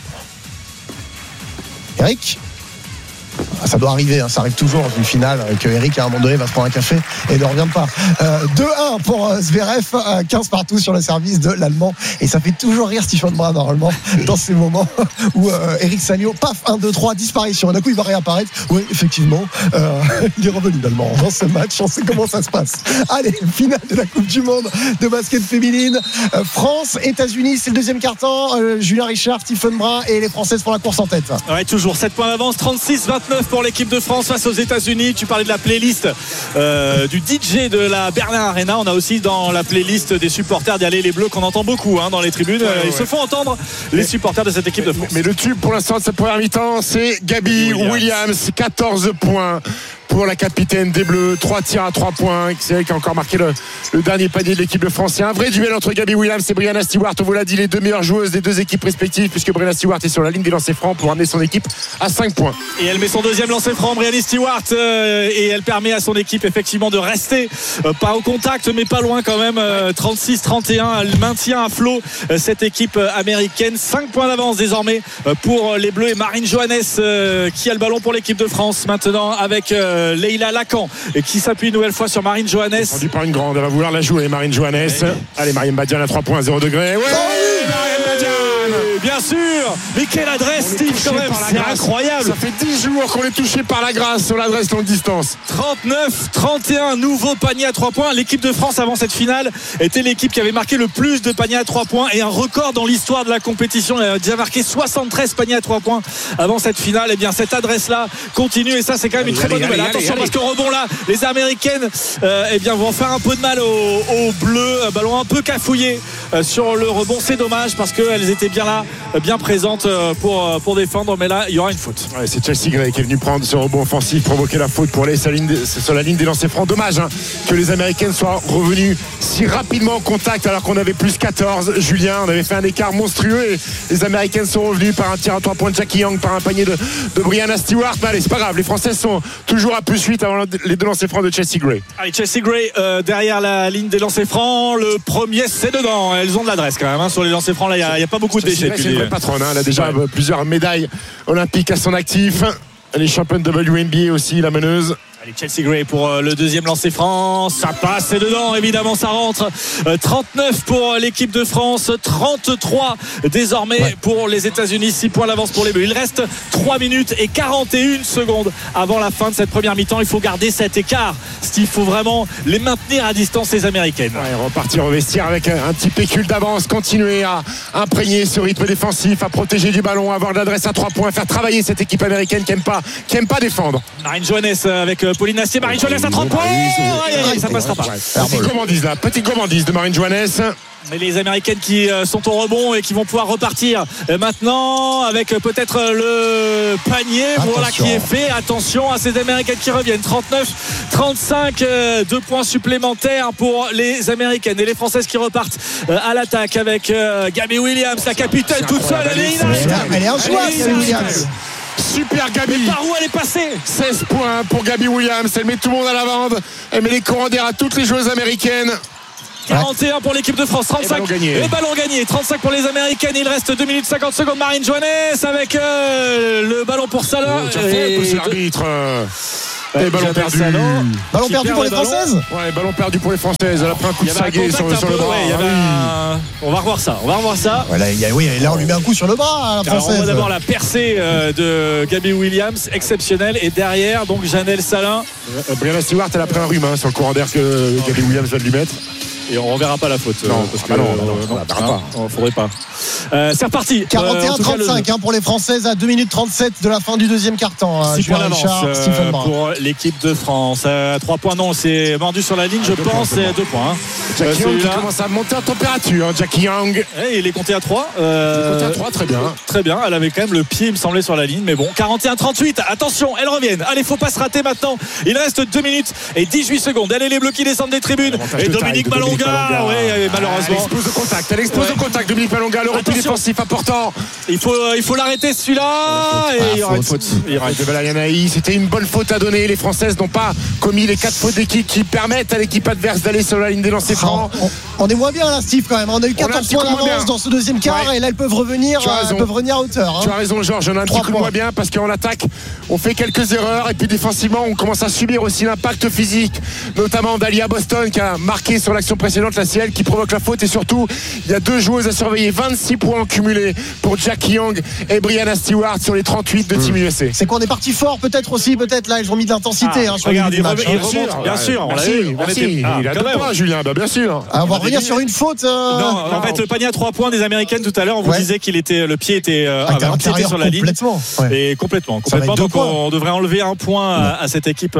Eric, ça doit arriver, ça arrive toujours dans une finale que Eric à un moment donné va se prendre un café et ne revient pas. 2-1 pour Zverev, 15 partout sur le service de l'Allemand, et ça fait toujours rire Stephen Brun normalement dans ces moments où Eric Salio, paf, 1-2-3, disparition, et d'un coup il va réapparaître. Oui, effectivement, il est revenu l'Allemand dans ce match, on sait comment ça se passe. Allez, finale de la Coupe du Monde de basket féminine, France, États-Unis, c'est le deuxième quart-temps. Julien Richard, Stephen Brun et les Françaises font la course en tête. Ouais, toujours 7 points d'avance, 36-29 pour l'équipe de France face aux États-Unis. Tu parlais de la playlist du DJ de la Berlin Arena. On a aussi dans la playlist des supporters d'Aller les Bleus qu'on entend beaucoup dans les tribunes. Ils se font entendre, les supporters de cette équipe de France. Mais le tube pour l'instant de cette première mi-temps, c'est Gabi Williams, 14 points pour la capitaine des Bleus, 3 tirs à 3 points. C'est elle qui a encore marqué le dernier panier de l'équipe de France. C'est un vrai duel entre Gabi Williams et Brianna Stewart. On vous l'a dit, les deux meilleures joueuses des deux équipes respectives, puisque Brianna Stewart est sur la ligne des lancers francs pour amener son équipe à 5 points. Et elle met son deuxième lancer franc, Brianna Stewart, et elle permet à son équipe effectivement de rester pas au contact mais pas loin quand même. 36-31, elle maintient à flot cette équipe américaine. 5 points d'avance désormais pour les Bleus, et Marine Johannes qui a le ballon pour l'équipe de France maintenant avec Leïla Lacan qui s'appuie une nouvelle fois sur Marine Johannes. Défendu par une grande, elle va vouloir la jouer, Marine Johannes. Allez, Mariam Badian à 3 points, 0 degré. Ouais, Mariam Badian, bien sûr. Mais quelle adresse, Steve, quand même, c'est incroyable. Ça fait 10 jours qu'on est touché par la grâce sur l'adresse longue distance. 39-31, nouveau panier à 3 points. L'équipe de France avant cette finale était l'équipe qui avait marqué le plus de paniers à 3 points et un record dans l'histoire de la compétition. Elle a déjà marqué 73 paniers à 3 points avant cette finale. Et bien cette adresse-là continue, et ça c'est quand même une très bonne nouvelle. Attention, parce que rebond là, les Américaines vont faire un peu de mal aux Bleus. Ballon un peu cafouillé sur le rebond. C'est dommage parce qu'elles étaient bien là, bien présentes pour défendre, mais là il y aura une faute. Ouais, c'est Chelsea Gray qui est venu prendre ce rebond offensif, provoquer la faute pour aller sur la ligne des lancers francs. Dommage que les Américaines soient revenues si rapidement en contact alors qu'on avait plus 14. Julien, on avait fait un écart monstrueux et les Américaines sont revenues par un tir à 3 points de Jackie Young, par un panier de Brianna Stewart. Mais allez, c'est pas grave, les Françaises sont toujours à plus 8 avant les deux lancers francs de Chelsea Gray. Allez, Chelsea Gray derrière la ligne des lancers francs. Le premier, c'est dedans. Elles ont de l'adresse quand même sur les lancers francs. Là, il n'y a pas beaucoup de déchets. C'est une vraie patronne. Elle a déjà plusieurs médailles olympiques à son actif. Elle est championne WNBA aussi, la meneuse. Allez, Chelsea Gray pour le deuxième lancer franc, ça passe, c'est dedans, évidemment ça rentre. 39 pour l'équipe de France, 33 désormais pour les États-Unis, 6 points d'avance pour les Bleus. Il reste 3 minutes et 41 secondes avant la fin de cette première mi-temps. Il faut garder cet écart, Steve, il faut vraiment les maintenir à distance, les Américaines. Repartir au vestiaire avec un petit pécule d'avance, continuer à imprégner ce rythme défensif, à protéger du ballon, avoir de l'adresse à 3 points, faire travailler cette équipe américaine qui aime pas défendre. Marine Johannes avec Pauline Astier, Marine Joannès à 30 points. Ça passera pas. Petite gourmandise de Marine Joannès. Mais les Américaines qui sont au rebond et qui vont pouvoir repartir maintenant avec peut-être le panier. Voilà qui est fait. Attention à ces Américaines qui reviennent. 39-35, 2 points supplémentaires pour les Américaines. Et les Françaises qui repartent à l'attaque avec Gabby Williams, la capitaine toute seule. Elle est injouable, Gabby Williams. Super Gabi. Mais par où elle est passée? 16 points pour Gabby Williams. Elle met tout le monde à la bande. Elle met les courants d'air à toutes les joueuses américaines. 41 pour l'équipe de France, 35 le ballon gagné, 35 pour les Américaines. Il reste 2 minutes 50 secondes. Marine Joannès avec le ballon pour Salah. L'arbitre. Et ballon perdu. Ballon perdu pour les Françaises. Ouais, ballon perdu pour les Françaises. Elle a pris un coup de saguet sur le bras. On va revoir ça. Voilà, là on lui met un coup sur le bras, la Française. Alors, on voit d'abord la percée de Gabby Williams, exceptionnelle. Et derrière, donc Janelle Salin. Brianna Stewart, elle a pris un rhume sur le courant d'air que Gabby Williams va lui mettre. Et on ne reverra pas la faute. Non, parce que non, faudrait pas. C'est reparti. 41-35 pour les Françaises à 2 minutes 37 de la fin du deuxième quart-temps. 6 points d'avance pour l'équipe de France. 3 points, non, c'est mordu sur la ligne, je pense. C'est 2 points. Jackie Young qui commence à monter en température. Jackie Young. Il est compté à 3. Il est compté à 3, très bien. Très bien. Elle avait quand même le pied, il me semblait, sur la ligne. Mais bon, 41-38. Attention, elles reviennent. Allez, faut pas se rater maintenant. Il reste 2 minutes et 18 secondes. Allez, les Bleus qui descendent des tribunes. Et Dominique Malonga. Oui, malheureusement. Elle explose au contact. Dominique Malonga, le repli défensif important. Il faut l'arrêter celui-là. Et il y aura une faute. C'était une bonne faute à donner. Les Françaises n'ont pas commis les 4 fautes d'équipe qui permettent à l'équipe adverse d'aller sur la ligne des lancers francs. On est moins bien là, Steve, quand même. On a eu 14 points d'avance dans ce deuxième quart et là elles peuvent revenir à hauteur. Tu as raison, Georges. On a un petit coup moins bien parce qu'en attaque, on fait quelques erreurs et puis défensivement, on commence à subir aussi l'impact physique, notamment d'Alia Boston qui a marqué sur l'action précédente, la CL qui provoque la faute. Et surtout, il y a 2 joueuses à surveiller. 26 points en cumulé pour Jackie Young et Brianna Stewart sur les 38 de Team USA. C'est qu'on est parti fort, peut-être là, ils ont mis de l'intensité sur le match. Bien sûr. Merci. Il a 2 points, Julien. Bien sûr. On va revenir sur une faute. Non, en fait, le panier à 3 points des Américaines tout à l'heure, on vous disait le pied était empiété sur la ligne. Et complètement. Donc on devrait enlever un point à cette équipe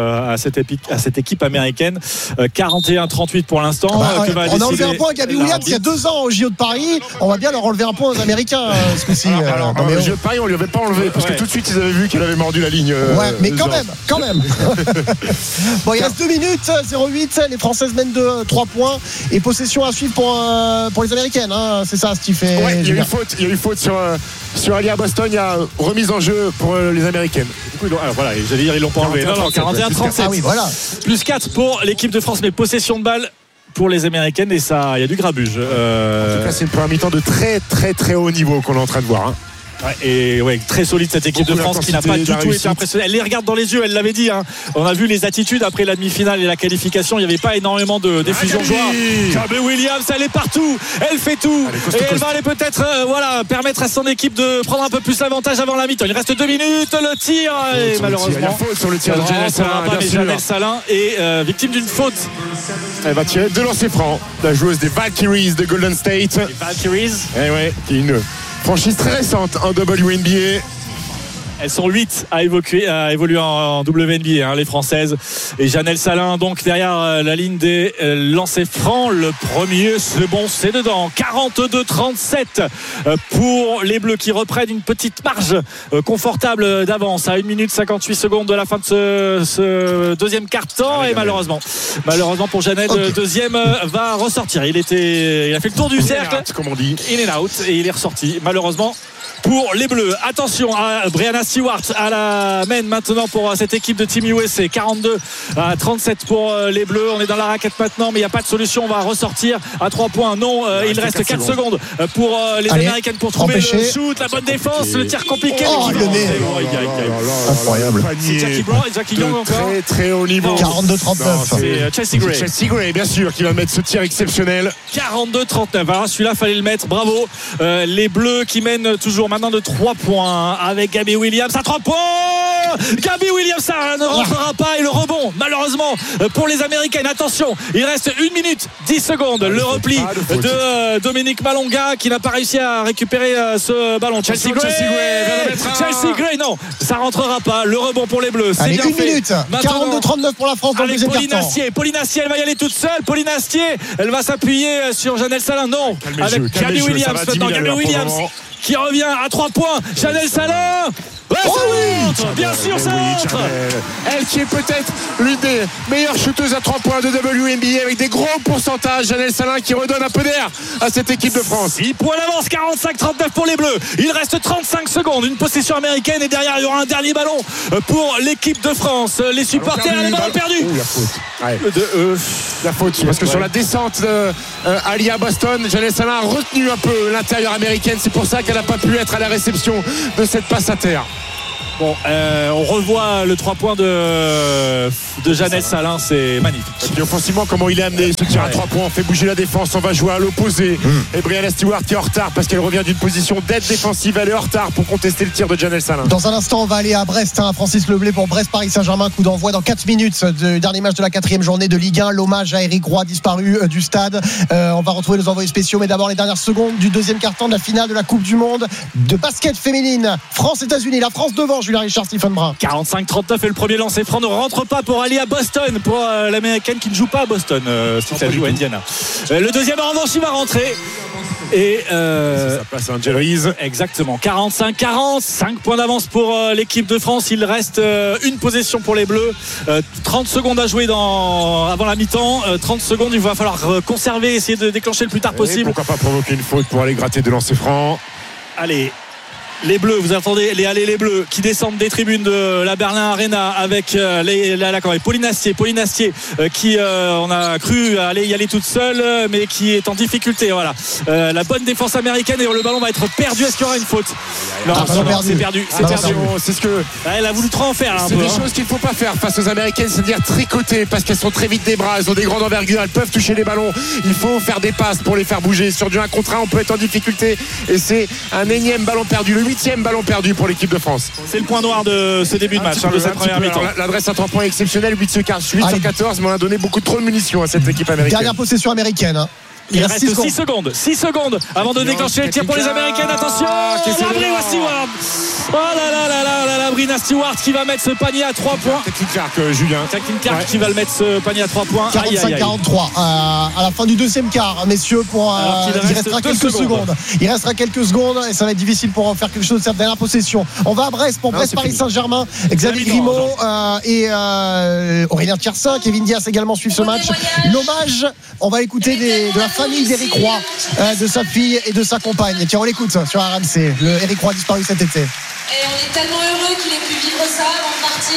américaine. 41-38 pour l'instant. On a enlevé un point à Gabby Williams il y a 2 ans au JO de Paris. On va bien leur enlever un point aux Américains ce coup-ci. Au JO de Paris, on lui avait pas enlevé parce que tout de suite ils avaient vu qu'il avait mordu la ligne. Mais quand même. Bon, il reste 2 minutes 08. Les Françaises mènent de 3 points et possession à suivre pour les Américaines. C'est ça, Steve. Il y a eu faute sur Alia Boston. Il y a remise en jeu pour les Américaines. Du coup, j'allais dire ils l'ont pas enlevé. 41-37. Oui, voilà. Plus 4 pour l'équipe de France, mais possession de balle pour les Américaines et ça, il y a du grabuge. En tout cas, c'est une première mi-temps de très très très haut niveau qu'on est en train de voir. Et très solide cette équipe de France qui n'a pas du tout été impressionnée. Elle les regarde dans les yeux, elle l'avait dit. On a vu les attitudes après la demi-finale et la qualification. Il n'y avait pas énormément de diffusion de joie. Gabby Williams, elle est partout, elle fait tout. Et elle va aller peut-être permettre à son équipe de prendre un peu plus l'avantage avant la mi-temps. Il reste 2 minutes, le tir. Et malheureusement, il y a faute sur le tir de Janelle Salin est victime d'une faute. Elle va tirer 2 lancers francs. La joueuse des Valkyries de Golden State. Les Valkyries. Qui est une franchise très récente en WNBA. Elles sont 8 à évoluer en WNBA, les Françaises. Et Janelle Salin, donc derrière la ligne des lancers francs. Le premier, c'est bon, c'est dedans. 42-37 pour les Bleus qui reprennent une petite marge confortable d'avance à 1 minute 58 secondes de la fin de ce deuxième quart-temps. Et malheureusement pour Janelle, le deuxième va ressortir. Il a fait le tour du cercle, comme on dit. In and out, et il est ressorti. Malheureusement pour les Bleus. Attention à Brianna Stewart à la main maintenant pour cette équipe de Team USA. 42-37 pour les Bleus. On est dans la raquette maintenant, mais il n'y a pas de solution. On va ressortir à 3 points. Non, il reste 4 secondes pour les Américaines pour trouver le shoot. La bonne défense, le tir compliqué. Incroyable. C'est Jackie Brown et Jackie Young encore. Très très haut niveau. 42-39. C'est Chelsea Gray. Chelsea Gray, bien sûr, qui va mettre ce tir exceptionnel. 42-39. Celui-là, fallait le mettre. Bravo. Les Bleus qui mènent toujours maintenant de 3 points avec Gabby Williams à 3 points. Gabby Williams ne rentrera pas et le rebond malheureusement pour les Américaines. Attention, il reste 1 minute 10 secondes. Le repli de Dominique Malonga qui n'a pas réussi à récupérer ce ballon. Chelsea Gray, non, ça rentrera pas. Le rebond pour les Bleus, c'est bien fait. 1 minute 42-39 pour la France dans le deuxième quart-temps. Pauline Astier, elle va y aller toute seule. Pauline Astier, elle va s'appuyer sur Janelle Salin. Non, avec Gabby Williams maintenant. Gabby Williams qui revient à 3 points. Janelle Salin. Ça rentre, bien sûr ça rentre. Elle qui est peut-être l'une des meilleures shooteuses à 3 points de WNBA avec des gros pourcentages. Janelle Salin qui redonne un peu d'air à cette équipe de France. 6 points d'avance, 45-39 pour les Bleus. Il reste 35 secondes, une possession américaine et derrière il y aura un dernier ballon pour l'équipe de France. Les supporters, les ballons perdus. La faute, parce que sur la descente Alia Boston, Janelle Salin a retenu un peu l'intérieur américaine. C'est pour ça qu'elle n'a pas pu être à la réception de cette passe à terre. Bon, on revoit le 3 points de Janelle Salin, c'est magnifique. Et puis offensivement, comment il est amené ce tir à 3 points, on fait bouger la défense, on va jouer à l'opposé. Et Brianna Stewart qui est en retard parce qu'elle revient d'une position d'aide défensive, elle est en retard pour contester le tir de Janelle Salin. Dans un instant, on va aller à Brest, Francis Leblé pour Brest-Paris Saint-Germain, coup d'envoi dans 4 minutes du dernier match de la 4e journée de Ligue 1, l'hommage à Éric Roy disparu du stade. On va retrouver nos envoyés spéciaux, mais d'abord les dernières secondes du deuxième quart-temps de la finale de la Coupe du Monde de basket féminine. France-États-Unis, la France devant, Julien Richard, Stephen Brun. 45-39 et le premier lancer franc ne rentre pas pour aller à Boston, pour l'américaine qui ne joue pas à Boston, si ça joue à Indiana. Le deuxième en revanche il va rentrer et ça place à Angel Reese. Exactement, 45-40, 5 points d'avance pour l'équipe de France. Il reste une possession pour les Bleus, 30 secondes à jouer avant la mi-temps, 30 secondes, il va falloir conserver, essayer de déclencher le plus tard possible. Et pourquoi pas provoquer une faute pour aller gratter de lancer franc. Allez, les Bleus, vous attendez les Bleus qui descendent des tribunes de la Berlin Arena avec Pauline Astier qui on a cru y aller toute seule mais qui est en difficulté. Voilà, la bonne défense américaine et le ballon va être perdu. Est-ce qu'il y aura une faute? Non, c'est perdu. C'est ce que elle a voulu trop en faire. C'est des choses qu'il ne faut pas faire face aux Américaines, c'est-à-dire tricoter parce qu'elles sont très vite des bras, elles ont des grandes envergures, elles peuvent toucher les ballons. Il faut faire des passes pour les faire bouger. Sur du 1 contre 1, on peut être en difficulté et c'est un énième ballon perdu. Le 8e ballon perdu pour l'équipe de France. C'est le point noir de ce début de match, de cette première mi-temps. L'adresse à 3 points exceptionnelle, 8 sur 14, mais on a donné beaucoup trop de munitions à cette équipe américaine. Dernière possession américaine. Il reste 6 secondes avant de déclencher le tir pour les Américaines. Attention, Brina Stewart. Oh là, Brina Stewart qui va mettre ce panier à 3 points. Kathleen Clark, Julien. Kathleen Clark qui va le mettre ce panier à 3 points. 45-43 à la fin du deuxième quart, messieurs. Il restera quelques secondes. Il restera quelques secondes et ça va être difficile pour faire quelque chose de cette dernière possession. On va à Brest pour Brest-Paris Saint-Germain. Xavier Grimaud et Aurélien Tiersin, Kevin Dias également suivent ce match. L'hommage, on va écouter de la famille d'Éric Roy, de sa fille et de sa compagne. Tiens, on l'écoute sur RMC. Éric Roy disparu cet été. Et on est tellement heureux qu'il ait pu vivre ça avant de partir.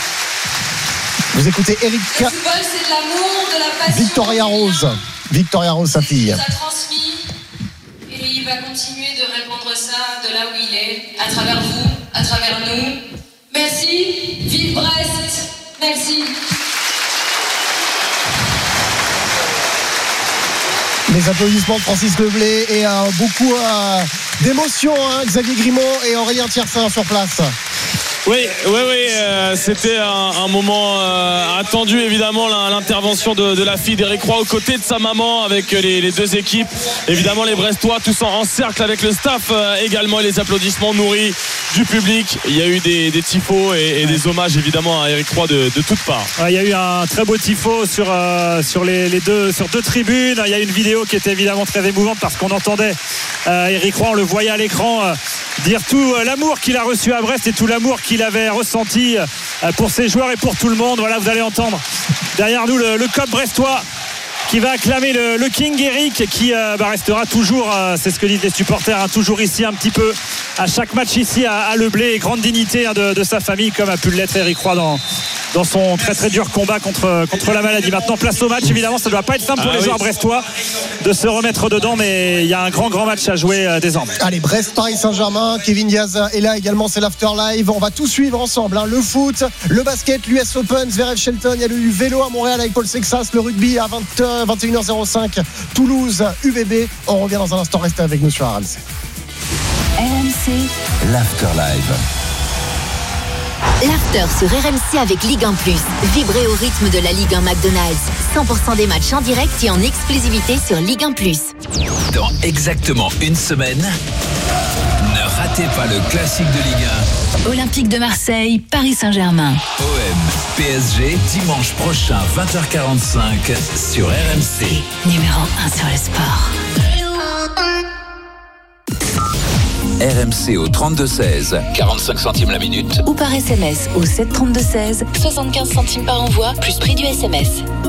Vous écoutez Eric. Le football, c'est de l'amour, de la passion. Victoria Rose, sa fille. Il nous a transmis et il va continuer de répandre ça de là où il est, à travers vous, à travers nous. Merci. Vive Brest. Merci. Les applaudissements de Francis Leblé et beaucoup d'émotion, Xavier Grimaud et Aurélien Tiersin sur place. Oui, c'était un moment attendu, évidemment, l'intervention de la fille d'Éric Roy aux côtés de sa maman avec les deux équipes. Évidemment, les Brestois tous en cercle avec le staff également et les applaudissements nourris du public. Il y a eu des tifos et des hommages évidemment à Éric Roy de toutes parts. Il y a eu un très beau tifo sur deux tribunes. Il y a une vidéo qui était évidemment très émouvante parce qu'on entendait Éric Roy, on le voyait à l'écran dire tout l'amour qu'il a reçu à Brest et tout l'amour qu'il avait ressenti pour ses joueurs et pour tout le monde. Voilà, vous allez entendre derrière nous le COP brestois qui va acclamer le King Eric qui restera toujours, c'est ce que disent les supporters, toujours ici un petit peu à chaque match ici à Le Blé, et grande dignité de sa famille comme a pu l'être Éric Roy dans son très très dur combat contre la maladie. Maintenant place au match, évidemment ça ne doit pas être simple pour les joueurs brestois de se remettre dedans, mais il y a un grand match à jouer désormais. Allez, Brest-Paris Saint-Germain, Kevin Diaz est là également, c'est l'After Live, on va tout suivre ensemble, le foot, le basket, l'US Open, Zverev Shelton, il y a le vélo à Montréal avec Paul Sexas, le rugby à 21h05, Toulouse, UBB. On revient dans un instant, restez avec nous sur RMC. RMC, l'After Live. L'after sur RMC avec Ligue 1+. Vibrez au rythme de la Ligue 1 McDonald's. 100% des matchs en direct et en exclusivité sur Ligue 1+. Dans exactement une semaine, ne ratez pas le classique de Ligue 1. Olympique de Marseille, Paris Saint-Germain. OM, PSG, dimanche prochain, 20h45 sur RMC. Numéro 1 sur le sport. RMC au 32-16, 45 centimes la minute. Ou par SMS au 732-16, 75 centimes par envoi, plus prix du SMS.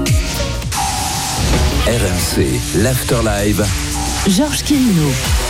RMC, l'After Live. Georges Quirino.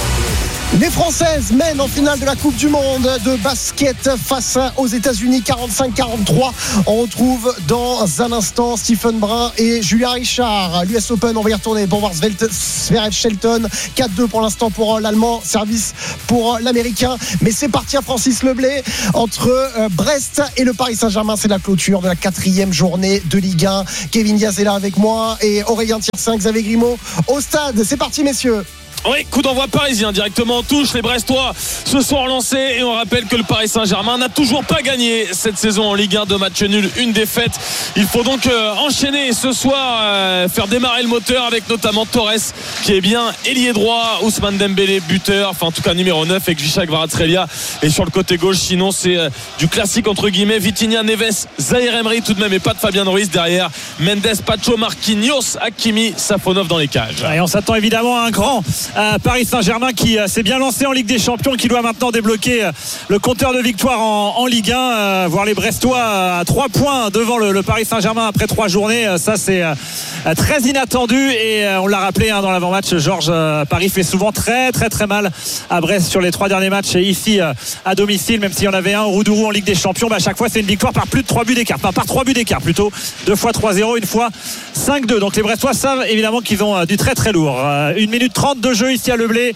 Les Françaises mènent en finale de la Coupe du Monde de basket face aux États-Unis 45-43. On retrouve dans un instant Stephen Brun et Julia Richard. L'US Open, on va y retourner pour voir Zverev Shelton. 4-2 pour l'instant pour l'Allemand, service pour l'Américain. Mais c'est parti à Francis Leblay entre Brest et le Paris Saint-Germain. C'est la clôture de la 4e journée de Ligue 1. Kevin Diaz est là avec moi et Aurélien Thiersin, Xavier Grimaud au stade. C'est parti messieurs. Oui, coup d'envoi parisien directement en touche. Les Brestois se sont relancés et on rappelle que le Paris Saint-Germain n'a toujours pas gagné cette saison en Ligue 1. 2 matchs nuls, une défaite. Il faut donc enchaîner ce soir, faire démarrer le moteur avec notamment Torres qui est bien ailier droit, Ousmane Dembélé buteur, enfin en tout cas numéro 9 avec Visha Kvaratskhelia et sur le côté gauche sinon c'est du classique entre guillemets. Vitinha, Neves, Zahir Emery tout de même et pas de Fabien Ruiz derrière. Mendes, Pacho, Marquinhos, Hakimi, Safonov dans les cages. Et on s'attend évidemment à un grand Paris Saint-Germain qui s'est bien lancé en Ligue des Champions, qui doit maintenant débloquer le compteur de victoire en Ligue 1, voir les Brestois à 3 points devant le Paris Saint-Germain après 3 journées. Ça c'est très inattendu et on l'a rappelé dans l'avant-match, Georges, Paris fait souvent très très très mal à Brest sur les 3 derniers matchs ici à domicile, même s'il y en avait un au Roudourou en Ligue des Champions. À chaque fois c'est une victoire par plus de 3 buts d'écart, par 3 buts d'écart plutôt, 2 fois 3-0, une fois 5-2. Donc les Brestois savent évidemment qu'ils ont du très très lourd. 1 minute 30 de jeu ici à Leblay,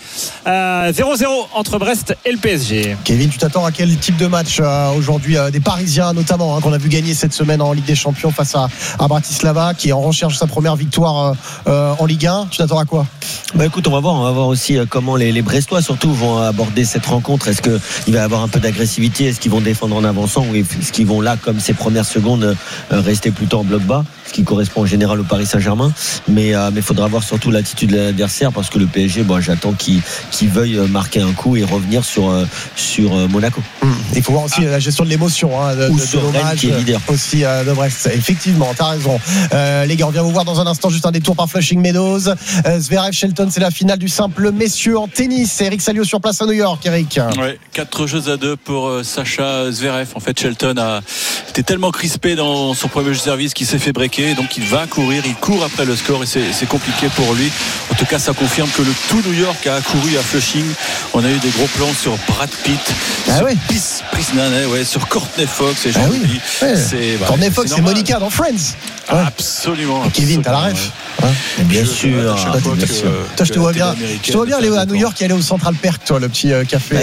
0-0 entre Brest et le PSG. Kevin, tu t'attends à quel type de match aujourd'hui des Parisiens notamment qu'on a vu gagner cette semaine en Ligue des Champions face à Bratislava qui est en recherche de sa première victoire en Ligue 1. Tu t'attends à quoi? Écoute, on va voir aussi comment les Brestois surtout vont aborder cette rencontre. Est-ce qu'il va y avoir un peu d'agressivité? Est-ce qu'ils vont défendre en avançant ou est-ce qu'ils vont là comme ces premières secondes rester plutôt en bloc bas, ce qui correspond en général au Paris Saint-Germain, mais il faudra voir surtout l'attitude de l'adversaire parce que le PSG, j'attends qu'il veuille marquer un coup et revenir sur Monaco. Il faut voir aussi la gestion de l'émotion ou sur Rennes qui est leader aussi de Brest. Effectivement, t'as raison. Les gars, on vient vous voir dans un instant, juste un détour par Flushing Meadows. Zverev Shelton, c'est la finale du simple messieurs en tennis. Eric Salio sur place à New York. Eric. Ouais, 4-2 pour Sacha Zverev. En fait, Shelton a été tellement crispé dans son premier jeu de service qu'il s'est fait breaker, donc il va courir, il court après le score et c'est compliqué pour lui. En tout cas, ça confirme que le tout New York a couru à Flushing. On a eu des gros plans sur Brad Pitt, sur Prisnan, sur Courtney Fox et Courtney Fox, c'est Monica dans Friends. Absolument. Kevin, t'as la ref? Bien sûr. Toi, je te vois bien aller à New York et aller au Central Perk, toi, le petit café.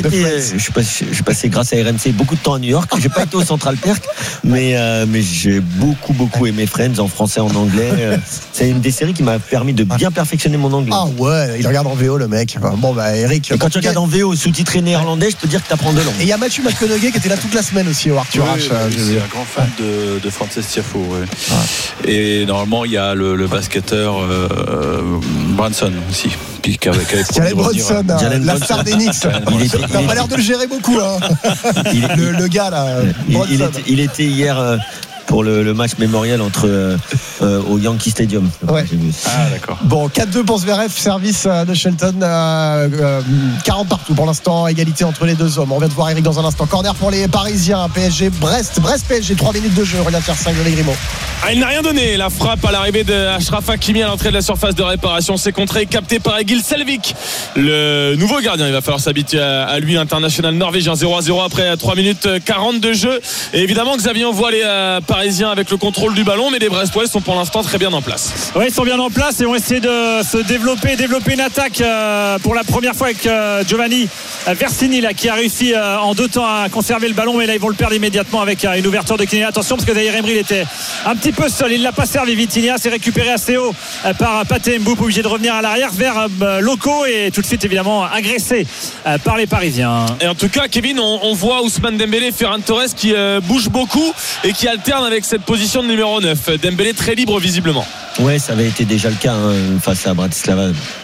J'ai passé grâce à RMC beaucoup de temps à New York. J'ai pas été au Central Perk, mais j'ai beaucoup aimé Friends en français, en anglais. C'est une des séries qui m'a permis de bien perfectionner mon anglais. Ah ouais, il regarde en VO le mec. Bon Eric. Et quand tu regardes en VO sous-titré néerlandais, je peux dire que t'apprends 2 langues. Et il y a Mathieu McConaughey qui était là toute la semaine aussi au Arthur H. Je suis un grand fan de Frances Tiafoe. Et normalement il y a le basketteur Branson aussi. Jalen Brunson, la star des Knicks. T'as pas l'air de le gérer beaucoup, le gars là. Il était hier pour le match mémorial au Yankee Stadium. Ouais. D'accord. Bon, 4-2 pour Zverev, service de Shelton, 40 partout pour l'instant, égalité entre les deux hommes. On vient de voir Eric dans un instant. Corner pour les Parisiens, PSG Brest PSG, 3 minutes de jeu. Regarde faire 5 de Grimaud. Il n'a rien donné. La frappe à l'arrivée de Achraf Hakimi à l'entrée de la surface de réparation, c'est contré, capté par Egil Selvik, le nouveau gardien. Il va falloir s'habituer à lui, l'international norvégien. 0-0 après 3 minutes 40 de jeu. Et évidemment, Xavier, on voit les Parisiens avec le contrôle du ballon, mais les Brestois sont pour l'instant très bien en place. Oui, ils sont bien en place et vont essayer de se développer une attaque pour la première fois avec Giovanni Versini là, qui a réussi en 2 temps à conserver le ballon, mais là ils vont le perdre immédiatement avec une ouverture de Kylian. Attention parce que Zahir Emery il était un petit peu seul, il ne l'a pas servi. Vitinha s'est récupéré assez haut par Pathé Mboup, obligé de revenir à l'arrière vers Loco et tout de suite évidemment agressé par les Parisiens. Et en tout cas Kevin, on voit Ousmane Dembélé et Ferran Torres qui bouge beaucoup et qui alterne avec cette position de numéro 9. Dembélé très libre visiblement. Ouais, ça avait été déjà le cas face à Bratislava.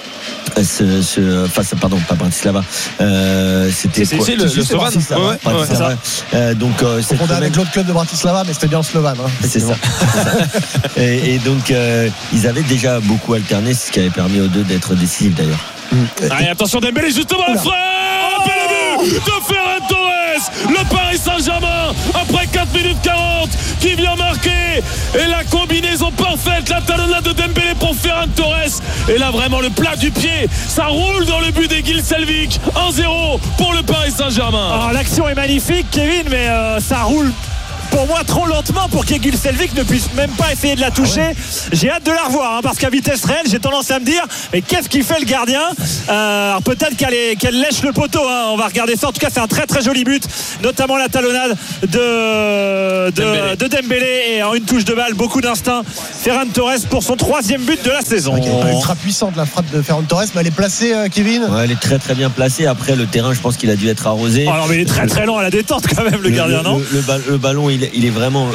Pas Bratislava. C'était c'est le Slovan. Donc on condamne avec l'autre club de Bratislava, mais c'était bien le Slovan. C'est ça. et donc ils avaient déjà beaucoup alterné, ce qui avait permis aux deux d'être décisifs d'ailleurs. Allez, attention Dembélé justement le frappe et le but de Ferran Torres. Le Paris Saint-Germain après 4 minutes 40 qui vient marquer et la combinaison parfaite, la talonnade de Dembélé pour Ferran Torres et là vraiment le plat du pied, ça roule dans le but d'Egil Selvik. 1-0 pour le Paris Saint-Germain. Alors, l'action est magnifique Kevin, mais ça roule pour moi trop lentement pour qu'Egil Selvik ne puisse même pas essayer de la toucher. J'ai hâte de la revoir parce qu'à vitesse réelle j'ai tendance à me dire mais qu'est-ce qu'il fait le gardien. Alors peut-être qu'elle lèche le poteau, on va regarder ça. En tout cas c'est un très très joli but, notamment la talonnade de Dembélé et en une touche de balle, beaucoup d'instinct. Ferran Torres pour son 3e but de la saison. Elle n'est pas ultra puissante la frappe de Ferran Torres, mais elle est placée Kevin. Ouais, elle est très très bien placée. Après le terrain je pense qu'il a dû être arrosé. Alors mais il est très très lent à la détente quand même le gardien, non le ballon il est vraiment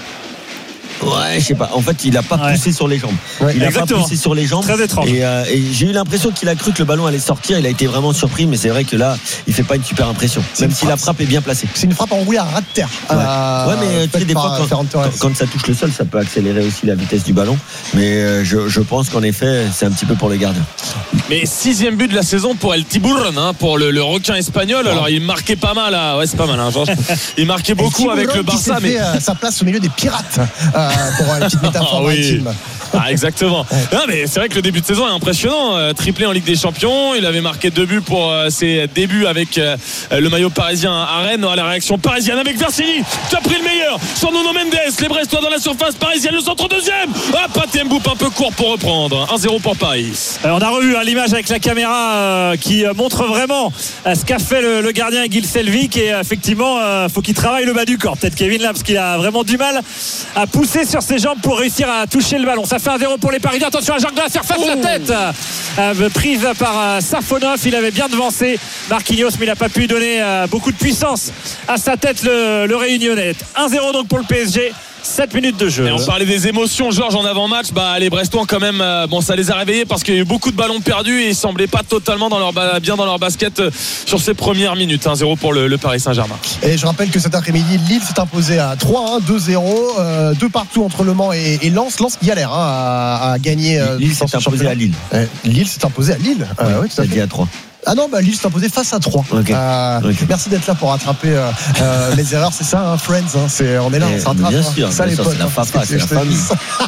Ouais, je sais pas. En fait, il a pas poussé sur les jambes. Il a pas poussé sur les jambes. Très étrange. Et j'ai eu l'impression qu'il a cru que le ballon allait sortir. Il a été vraiment surpris, mais c'est vrai que là, il fait pas une super impression. Même si la frappe est bien placée. C'est une frappe enroulée à ras de terre. Ouais, mais tu sais, des fois, quand ça touche le sol, ça peut accélérer aussi la vitesse du ballon. Mais je pense qu'en effet, c'est un petit peu pour le gardien. Mais 6e but de la saison pour El Tiburón, pour le requin espagnol. Alors il marquait pas mal. Ouais, c'est pas mal. Il marquait beaucoup avec le Barça. Mais sa place au milieu des pirates. Pour la petite métaphore maritime. Exactement. Non, mais c'est vrai que le début de saison est impressionnant. Triplé en Ligue des Champions. Il avait marqué 2 buts pour ses débuts avec le maillot parisien à Rennes. La réaction parisienne avec Versini qui a pris le meilleur sur Nuno Mendes. Les Brestois dans la surface parisienne. Le centre deuxième. Pathé Mboup un peu court pour reprendre. 1-0 pour Paris. On a revu l'image avec la caméra qui montre vraiment ce qu'a fait le gardien Egil Selvik. Et effectivement, faut qu'il travaille le bas du corps. Peut-être Kevin là, parce qu'il a vraiment du mal à pousser sur ses jambes pour réussir à toucher le ballon. Ça fait 1-0 pour les Parisiens. Attention à Jacques de la surface, la tête prise par Safonov. Il avait bien devancé Marquinhos, mais il n'a pas pu donner beaucoup de puissance à sa tête, le Réunionnais. 1-0 donc pour le PSG. 7 minutes de jeu. Et on parlait des émotions, Georges, en avant-match. Les Brestois quand même, ça les a réveillés parce qu'il y a eu beaucoup de ballons perdus et ils semblaient pas totalement bien dans leur basket sur ces premières minutes. 1-0 pour le Paris Saint-Germain. Et je rappelle que cet après-midi, Lille s'est imposé à 3-1, 2-0, 2 partout entre Le Mans et Lens. Lens qui galère à gagner. Lille s'est imposé à Lille. Lille s'est imposé à Lille. Oui, tout à fait. À 3. Ah non, Lille s'est imposé face à 3. Okay. Merci d'être là pour rattraper les erreurs. C'est ça, Friends. On est là, on s'attrape. Bien sûr, ça, les potes. C'est la famille.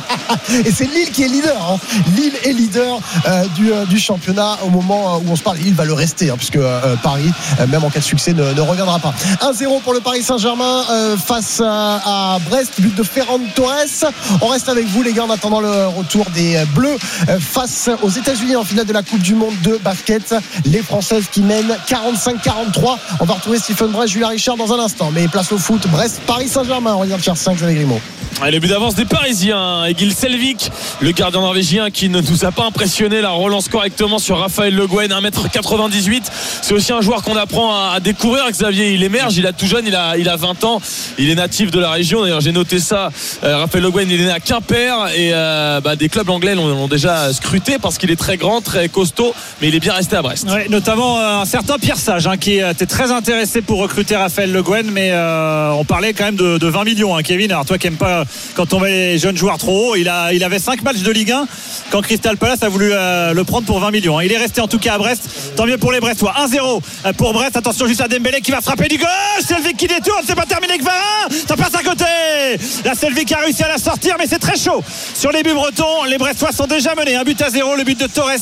Et c'est Lille qui est leader. Lille est leader du championnat au moment où on se parle. Lille va le rester, puisque Paris, même en cas de succès, ne reviendra pas. 1-0 pour le Paris Saint-Germain face à Brest. But de Ferran Torres. On reste avec vous, les gars, en attendant le retour des Bleus face aux États-Unis en finale de la Coupe du Monde de basket. Les Françaises qui mènent 45-43. On va retrouver Stephen Brest, Julien Richard dans un instant. Mais place au foot, Brest, Paris Saint-Germain. On vient de faire 5 avec Grimaud. Le but d'avance des Parisiens. Egil Selvik, le gardien norvégien qui ne nous a pas impressionné, la relance correctement sur Raphaël Le Guen, 1m98. C'est aussi un joueur qu'on apprend à découvrir. Xavier, il émerge, il est tout jeune, il a 20 ans. Il est natif de la région. D'ailleurs, j'ai noté ça. Raphaël Le Guen, il est né à Quimper et des clubs anglais l'ont déjà scruté parce qu'il est très grand, très costaud, mais il est bien resté à Brest. Ouais, notamment un certain Pierre Sage qui était très intéressé pour recruter Raphaël Le Guen, mais on parlait quand même de 20 millions, Kevin. Alors toi qui n'aimes pas quand on met les jeunes joueurs trop haut, il avait 5 matchs de Ligue 1 quand Crystal Palace a voulu le prendre pour 20 millions. Il est resté en tout cas à Brest. Tant mieux pour les Brestois. 1-0 pour Brest. Attention juste à Dembélé qui va frapper du gauche. Selvik qui détourne. C'est pas terminé avec Varane. Ça passe à côté. La Selvik a réussi à la sortir, mais c'est très chaud sur les buts bretons. Les Brestois sont déjà menés. 1-0. Le but de Torres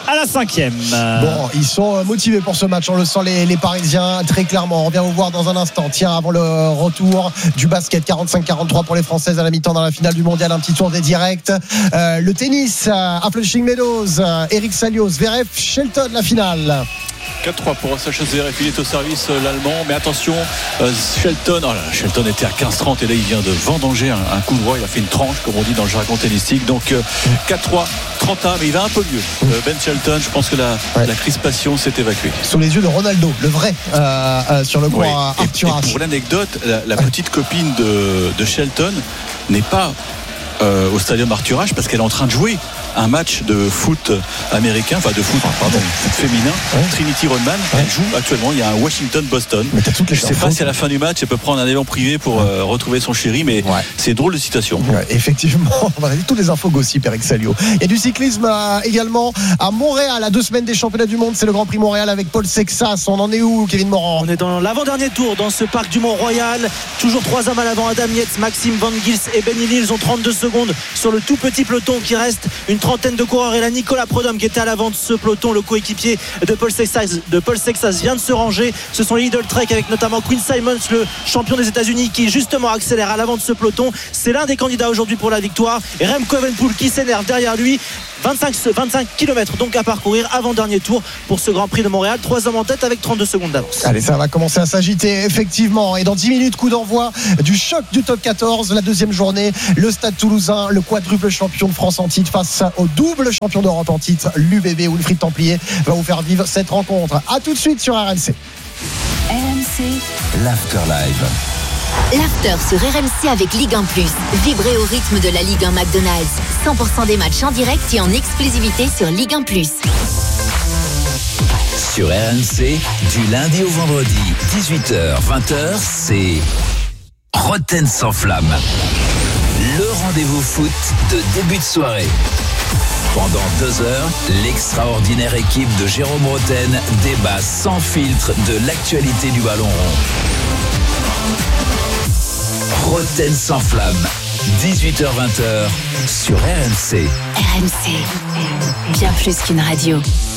à la 5e. Bon, ils sont motivés pour ce match, on le sent les Parisiens très clairement. On revient vous voir dans un instant. Tiens, avant le retour du basket, 45-43 pour les Françaises à la mi-temps dans la finale du mondial. Un petit tour des directs. Le tennis à Flushing Meadows, Eric Salio, Zverev, Shelton, la finale. 4-3 pour Sacha Zverev, il est au service l'Allemand, mais attention, Shelton était à 15-30 et là il vient de vendanger un coup droit, il a fait une tranche comme on dit dans le jargon tennistique, donc 4-3, 30 mais il va un peu mieux. Ben Shelton, je pense que la crispation s'est évacuée. Sous les yeux de Ronaldo, le vrai, sur le court Arthur Ashe. Pour l'anecdote, la petite copine de Shelton n'est pas au stadium Arthur Ashe parce qu'elle est en train de jouer un match de foot américain, enfin de foot féminin, Trinity Rodman. Elle joue actuellement, il y a un Washington-Boston. Je ne sais pas si à la fin du match elle peut prendre un avion privé pour retrouver son chéri, mais c'est drôle de citation. Effectivement, on va dire toutes les infos gossip, Eric Salio. Il y a du cyclisme également à Montréal, à 2 semaines des championnats du monde. C'est le Grand Prix Montréal avec Paul Sexas. On en est où, Kevin Morand? On est dans l'avant-dernier tour dans ce parc du Mont-Royal. Toujours 3 hommes à l'avant, Adam Yates, Maxime Van Gils et Ben Hill. Ils ont 32 secondes sur le tout petit peloton qui reste. Une trentaine de coureurs, et là Nicolas Prodhomme qui était à l'avant de ce peloton, le coéquipier de Paul Sexas vient de se ranger. Ce sont les Lidl Trek avec notamment Quinn Simons, le champion des États-Unis, qui justement accélère à l'avant de ce peloton. C'est l'un des candidats aujourd'hui pour la victoire, et Remco Evenepoel qui s'énerve derrière lui. 25 km donc à parcourir avant dernier tour pour ce Grand Prix de Montréal. 3 hommes en tête avec 32 secondes d'avance. Allez, ça va commencer à s'agiter effectivement, et dans 10 minutes coup d'envoi du choc du top 14, la deuxième journée. Le Stade Toulousain, le quadruple champion de France en titre face au double champion d'Europe en titre, l'UBB. Wilfried Templier va vous faire vivre cette rencontre. A tout de suite sur RMC. RMC, l'After Live. L'after sur RMC avec Ligue 1+. Vibrez au rythme de la Ligue 1 McDonald's. 100% des matchs en direct et en exclusivité sur Ligue 1+. Sur RMC, du lundi au vendredi, 18h-20h, c'est Roten sans flamme. Le rendez-vous foot de début de soirée. Pendant 2 heures, l'extraordinaire équipe de Jérôme Roten débat sans filtre de l'actualité du ballon rond. Roten sans flamme, 18h-20h sur RMC. RMC, bien plus qu'une radio.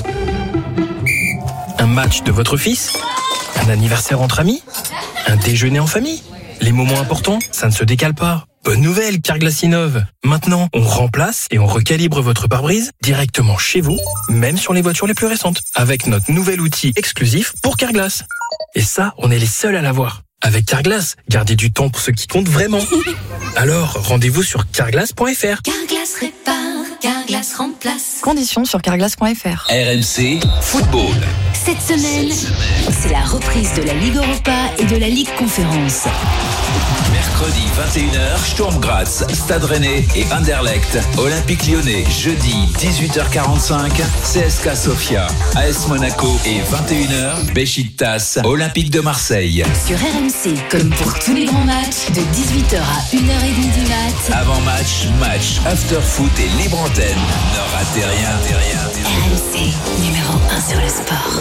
Un match de votre fils? Un anniversaire entre amis? Un déjeuner en famille? Les moments importants, ça ne se décale pas. Bonne nouvelle, Carglass innove. Maintenant, on remplace et on recalibre votre pare-brise directement chez vous, même sur les voitures les plus récentes, avec notre nouvel outil exclusif pour Carglass. Et ça, on est les seuls à l'avoir. Avec Carglass, gardez du temps pour ce qui compte vraiment. Alors, rendez-vous sur carglass.fr. Carglass répare, Carglass remplace. Conditions sur carglass.fr. RMC Football. Cette semaine, c'est la reprise de la Ligue Europa et de la Ligue Conférence. Mercredi 21h, Sturm Graz, Stade Rennais et Anderlecht. Olympique Lyonnais, jeudi 18h45, CSKA Sofia, AS Monaco et 21h, Beşiktaş, Olympique de Marseille. Sur RMC, comme pour tous les grands matchs, de 18h à 1h30 du mat. Avant-match, match, after foot et libre antenne. Ne ratez rien. RMC, numéro 1 sur le sport.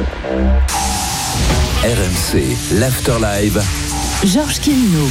RMC, l'After Live. Georges Kemino.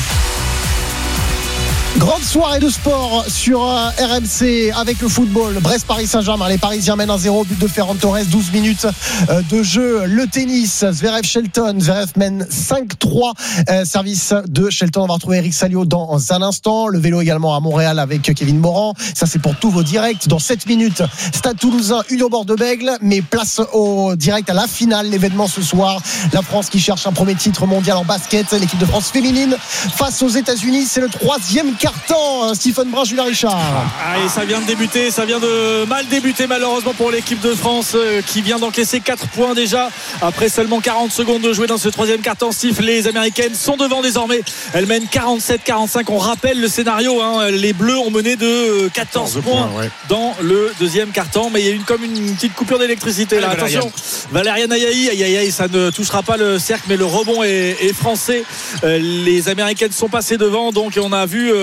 Grande soirée de sport sur RMC avec le football. Brest-Paris Saint-Germain, les Parisiens mènent 1-0, but de Ferran Torres, 12 minutes de jeu. Le tennis, Zverev Shelton, Zverev mène 5-3, service de Shelton. On va retrouver Eric Salio dans un instant. Le vélo également à Montréal avec Kevin Morand. Ça c'est pour tous vos directs. Dans 7 minutes, Stade Toulousain, Union Bordeaux-Bègles, mais place au direct à la finale, l'événement ce soir. La France qui cherche un premier titre mondial en basket, l'équipe de France féminine face aux États-Unis. C'est le 3e carton, Stephen Brun, Julien Richard. Et ça vient de débuter, ça vient de mal débuter malheureusement pour l'équipe de France qui vient d'encaisser 4 points déjà après seulement 40 secondes de jouer dans ce 3e carton. Steve, les Américaines sont devant désormais, elles mènent 47-45. On rappelle le scénario, les Bleus ont mené de 14 points dans le 2e carton, mais il y a eu comme une petite coupure d'électricité là. Attention, Valériane Ayayi, ça ne touchera pas le cercle, mais le rebond est français. Les Américaines sont passées devant, donc on a vu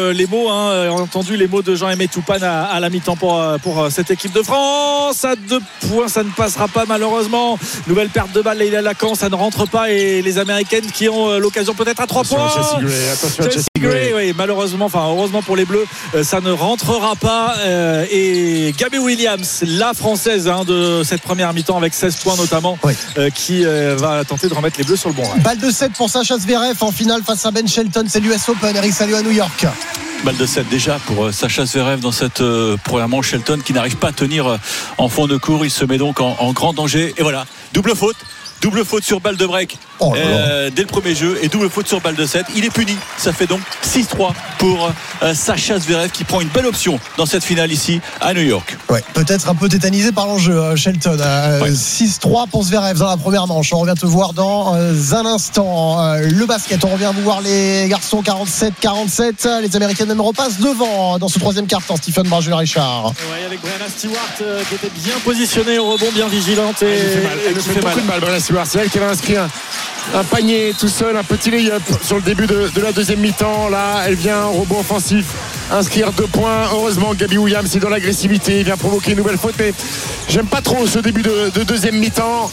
les mots, on a entendu les mots de Jean-Aimé Toupane à la mi-temps pour cette équipe de France. À 2 points, ça ne passera pas malheureusement. Nouvelle perte de balle, Leïla Lacan, ça ne rentre pas, et les Américaines qui ont l'occasion peut-être à 3 points. Chelsea Gray, oui, malheureusement, heureusement pour les Bleus, ça ne rentrera pas. Et Gabby Williams, la Française de cette première mi-temps, avec 16 points notamment, qui va tenter de remettre les Bleus sur le bon rail. Balle de 7 pour Sacha Zverev en finale face à Ben Shelton, c'est l'US Open. Eric Salio à New York. Balle de 7 déjà pour Sacha Zverev dans cette première manche. Shelton qui n'arrive pas à tenir en fond de cours, il se met donc en grand danger, et voilà, double faute sur balle de break dès le premier jeu, et double faute sur balle de 7. Il est puni, ça fait donc 6-3 pour Sacha Zverev, qui prend une belle option dans cette finale ici à New York. Peut-être un peu tétanisé par l'enjeu, Shelton. 6-3 pour Zverev dans la première manche. On revient te voir dans un instant. Le basket, on revient vous voir les garçons. 47-47, les Américaines même repassent devant dans ce troisième quart-temps. Stephen Brun, Julien Richard. Avec Brianna Stewart qui était bien positionnée au rebond, bien vigilante, elle nous fait beaucoup de mal, Brianna Stewart. C'est elle qui va inscrire un panier tout seul, un petit lay-up sur le début de la deuxième mi-temps. Là, elle vient en rebond offensif inscrire 2 points. Heureusement, Gabby Williams est dans l'agressivité, il vient provoquer une nouvelle faute, mais j'aime pas trop ce début de deuxième mi-temps.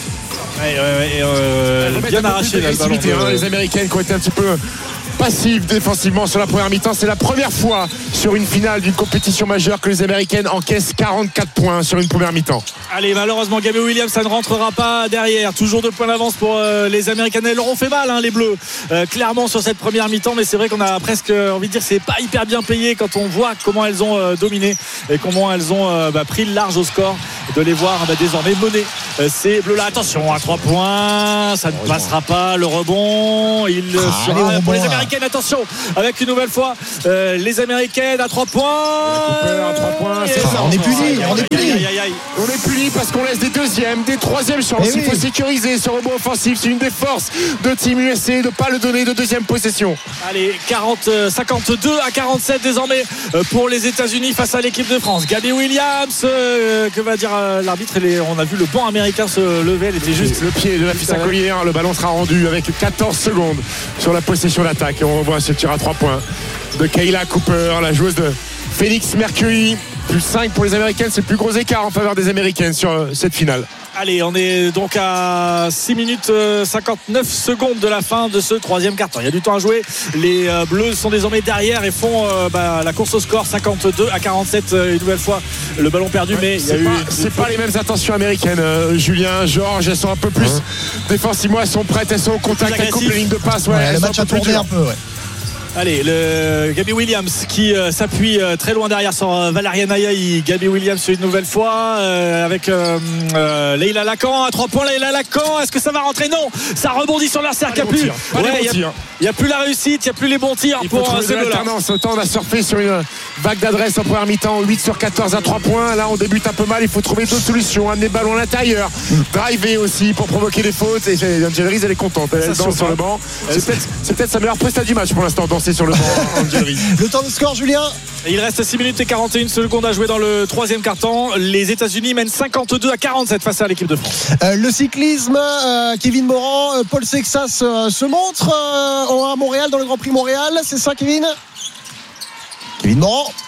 Bien arraché l'agressivité, les Américaines qui ont été un petit peu passives défensivement sur la première mi-temps. C'est la première fois sur une finale d'une compétition majeure que les Américaines encaissent 44 points sur une première mi-temps. Allez, malheureusement, Gabby Williams, ça ne rentrera pas derrière. Toujours 2 points d'avance pour les Américaines. Elles leur ont fait mal, les Bleus, clairement sur cette première mi-temps, mais c'est vrai qu'on a presque envie de dire que c'est pas hyper bien payé quand on voit comment elles ont dominé et comment elles ont pris le large au score, de les voir désormais mener ces Bleus-là. Attention, à 3 points, ça ne passera pas. Le rebond, il sera pour les Américaines. Attention, avec une nouvelle fois les Américaines à 3 points. À 3 points, on est puni. On est puni parce qu'on laisse des deuxièmes, des troisièmes chances. Il faut sécuriser ce rebond offensif. C'est une des forces de Team USA de ne pas le donner de deuxième possession. Allez, 52-47 désormais pour les États-Unis face à l'équipe de France. Gabby Williams, que va dire l'arbitre? On a vu le banc américain se lever. Elle était juste le pied de la fille à collier. Le ballon sera rendu avec 14 secondes sur la possession d'attaque. Et on revoit ce tir à 3 points de Kayla Cooper, la joueuse de Phoenix Mercury. Plus 5 pour les Américaines, c'est le plus gros écart en faveur des Américaines sur cette finale. Allez, on est donc à 6 minutes 59 secondes de la fin de ce troisième quart-temps. Il y a du temps à jouer. Les Bleus sont désormais derrière et font la course au score. 52-47, une nouvelle fois le ballon perdu, mais c'est pas les mêmes intentions américaines. Julien, Georges, elles sont un peu plus défensivement, elles sont prêtes, elles sont au contact, elles coupent les lignes de passe. Le match a tourné un peu. Allez, le Gabby Williams qui s'appuie très loin derrière sur Valériane Ayaï. Gabby Williams une nouvelle fois avec Leïla Lacan à 3 points. Leïla Lacan, est-ce que ça va rentrer? Non, ça rebondit sur leur cercle. Il n'y a plus la réussite, il n'y a plus les bons tirs pour ces Bleus-là. Autant on a surfé sur une vague d'adresse en première mi-temps, 8 sur 14 à 3 points. Là on débute un peu mal, il faut trouver d'autres solutions, amener le ballon à l'intérieur, driver aussi pour provoquer des fautes. Et Angel Reese, elle est contente, elle danse sur le banc. C'est peut-être sa meilleure prestation du match pour l'instant, danser sur le banc. Angel Reese. Le temps de score, Julien? Il reste 6 minutes et 41 secondes à jouer dans le troisième quart-temps. Les États-Unis mènent 52-47 face à l'équipe de France. Le cyclisme, Kevin Morand, Paul Sexas se montre à Montréal, dans le Grand Prix Montréal. C'est ça, Kevin Morand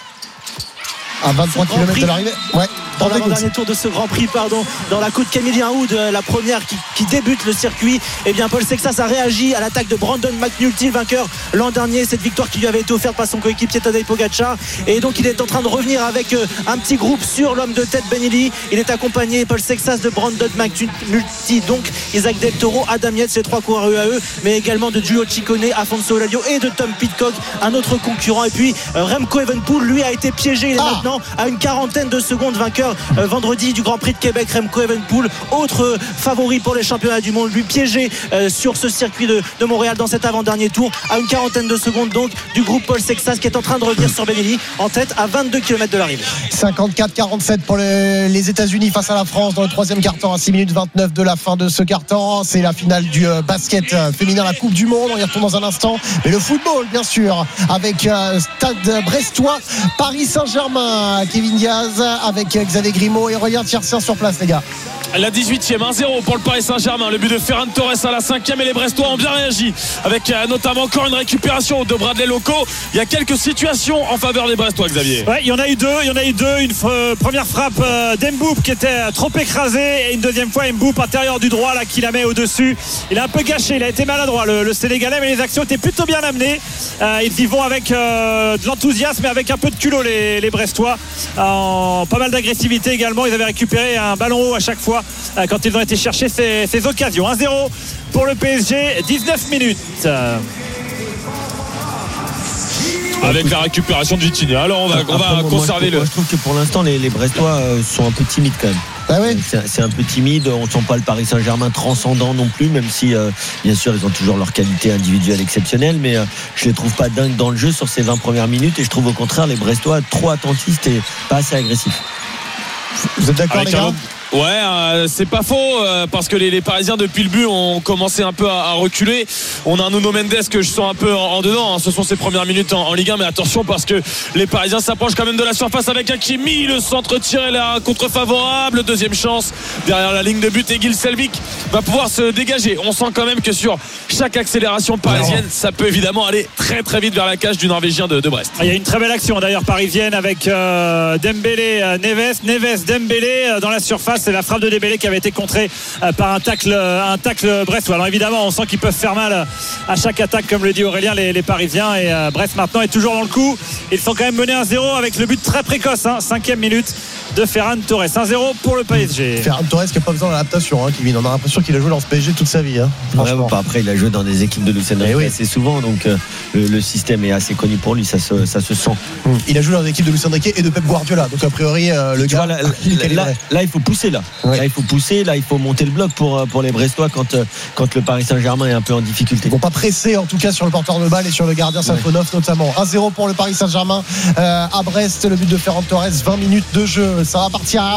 à 23 km de l'arrivée. Dans l'avant-dernier tour de ce Grand Prix, dans la côte Camillien Hood, la première qui débute le circuit. Et bien Paul Sexas a réagi à l'attaque de Brandon McNulty, vainqueur l'an dernier, cette victoire qui lui avait été offerte par son coéquipier Tadej Pogačar. Et donc il est en train de revenir avec un petit groupe sur l'homme de tête Benelli. Il est accompagné, Paul Sexas, de Brandon McNulty, donc Isaac Del Toro, Adam Yates, ces 3 coureurs UAE, mais également de Giulio Ciccone, Afonso Oladio et de Tom Pidcock, un autre concurrent. Et puis Remco Evenepoel, lui, a été piégé. Il est maintenant à une quarantaine de secondes, vainqueur vendredi du Grand Prix de Québec. Remco Evenepoel, autre favori pour les championnats du monde, lui piégé sur ce circuit de Montréal dans cet avant-dernier tour, à une quarantaine de secondes donc du groupe Paul Sexas, qui est en train de revenir sur Benelli en tête à 22 km de l'arrivée. 54-47 pour les États-Unis face à la France dans le troisième quart-temps, à 6 minutes 29 de la fin de ce quart-temps. C'est la finale du basket féminin, la Coupe du Monde. On y retourne dans un instant, mais le football bien sûr, avec Stade Brestois, Paris Saint-Germain. Kevin Diaz avec Xavier Grimaud et Aurélien Tiersin sur place, les gars. la 18e, 1-0 pour le Paris Saint-Germain. Le but de Ferran Torres à la 5e et les Brestois ont bien réagi avec notamment encore une récupération de Bradley Loco. Il y a quelques situations en faveur des Brestois, Xavier. Ouais, il y en a eu deux. Une première frappe d'Mboup qui était trop écrasé et une deuxième fois Mboup intérieur du droit là qui la met au-dessus. Il a un peu gâché, il a été maladroit le Sénégalais, mais les actions étaient plutôt bien amenées. Ils y vont avec de l'enthousiasme et avec un peu de culot les Brestois. Pas mal d'agressivité également. Ils avaient récupéré un ballon haut à chaque fois quand ils ont été chercher ces occasions. 1-0 pour le PSG, 19 minutes. Avec la récupération de Vitinha. Alors on va conserver je trouve que pour l'instant les Brestois sont un peu timides quand même. Ah ouais. C'est un peu timide, on ne sent pas le Paris Saint-Germain transcendant non plus, même si bien sûr ils ont toujours leur qualité individuelle exceptionnelle, mais je les trouve pas dingues dans le jeu sur ces 20 premières minutes, et je trouve au contraire les Brestois trop attentistes et pas assez agressifs. Vous êtes d'accord les gars ? Ouais, c'est pas faux parce que les Parisiens depuis le but ont commencé un peu à reculer. On a un Nuno Mendes que je sens un peu en dedans, hein. Ce sont ses premières minutes en Ligue 1, mais attention parce que les Parisiens s'approchent quand même de la surface avec Hakimi, le centre tiré là, contre favorable, deuxième chance derrière la ligne de but et Gil Selvik va pouvoir se dégager. On sent quand même que sur chaque accélération parisienne, ça peut évidemment aller très très vite vers la cage du Norvégien de Brest. Il y a une très belle action d'ailleurs parisienne avec Dembélé, Neves, Dembélé dans la surface. C'est la frappe de Dembélé qui avait été contrée par un tacle brestois. Alors évidemment on sent qu'ils peuvent faire mal à chaque attaque comme le dit Aurélien les Parisiens, et Brest maintenant est toujours dans le coup. Ils sont quand même menés 1-0 avec le but très précoce, 5e minute de Ferran Torres. 1-0 pour le PSG. Ferran Torres qui n'a pas besoin d'adaptation, Kevin. On a l'impression qu'il a joué dans ce PSG toute sa vie. Après il a joué dans des équipes de Luis Enrique assez souvent, donc le système est assez connu pour lui, ça se sent. Il a joué dans l'équipe de Luis Enrique et de Pep Guardiola, donc a priori le gars là il faut pousser là il faut pousser, là il faut monter le bloc pour les Brestois quand le Paris Saint-Germain est un peu en difficulté. Ils vont pas presser en tout cas sur le porteur de balle et sur le gardien Safonov notamment. 1-0 pour le Paris Saint-Germain à Brest, le but de Ferran Torres, 20 minutes de jeu, ça va partir à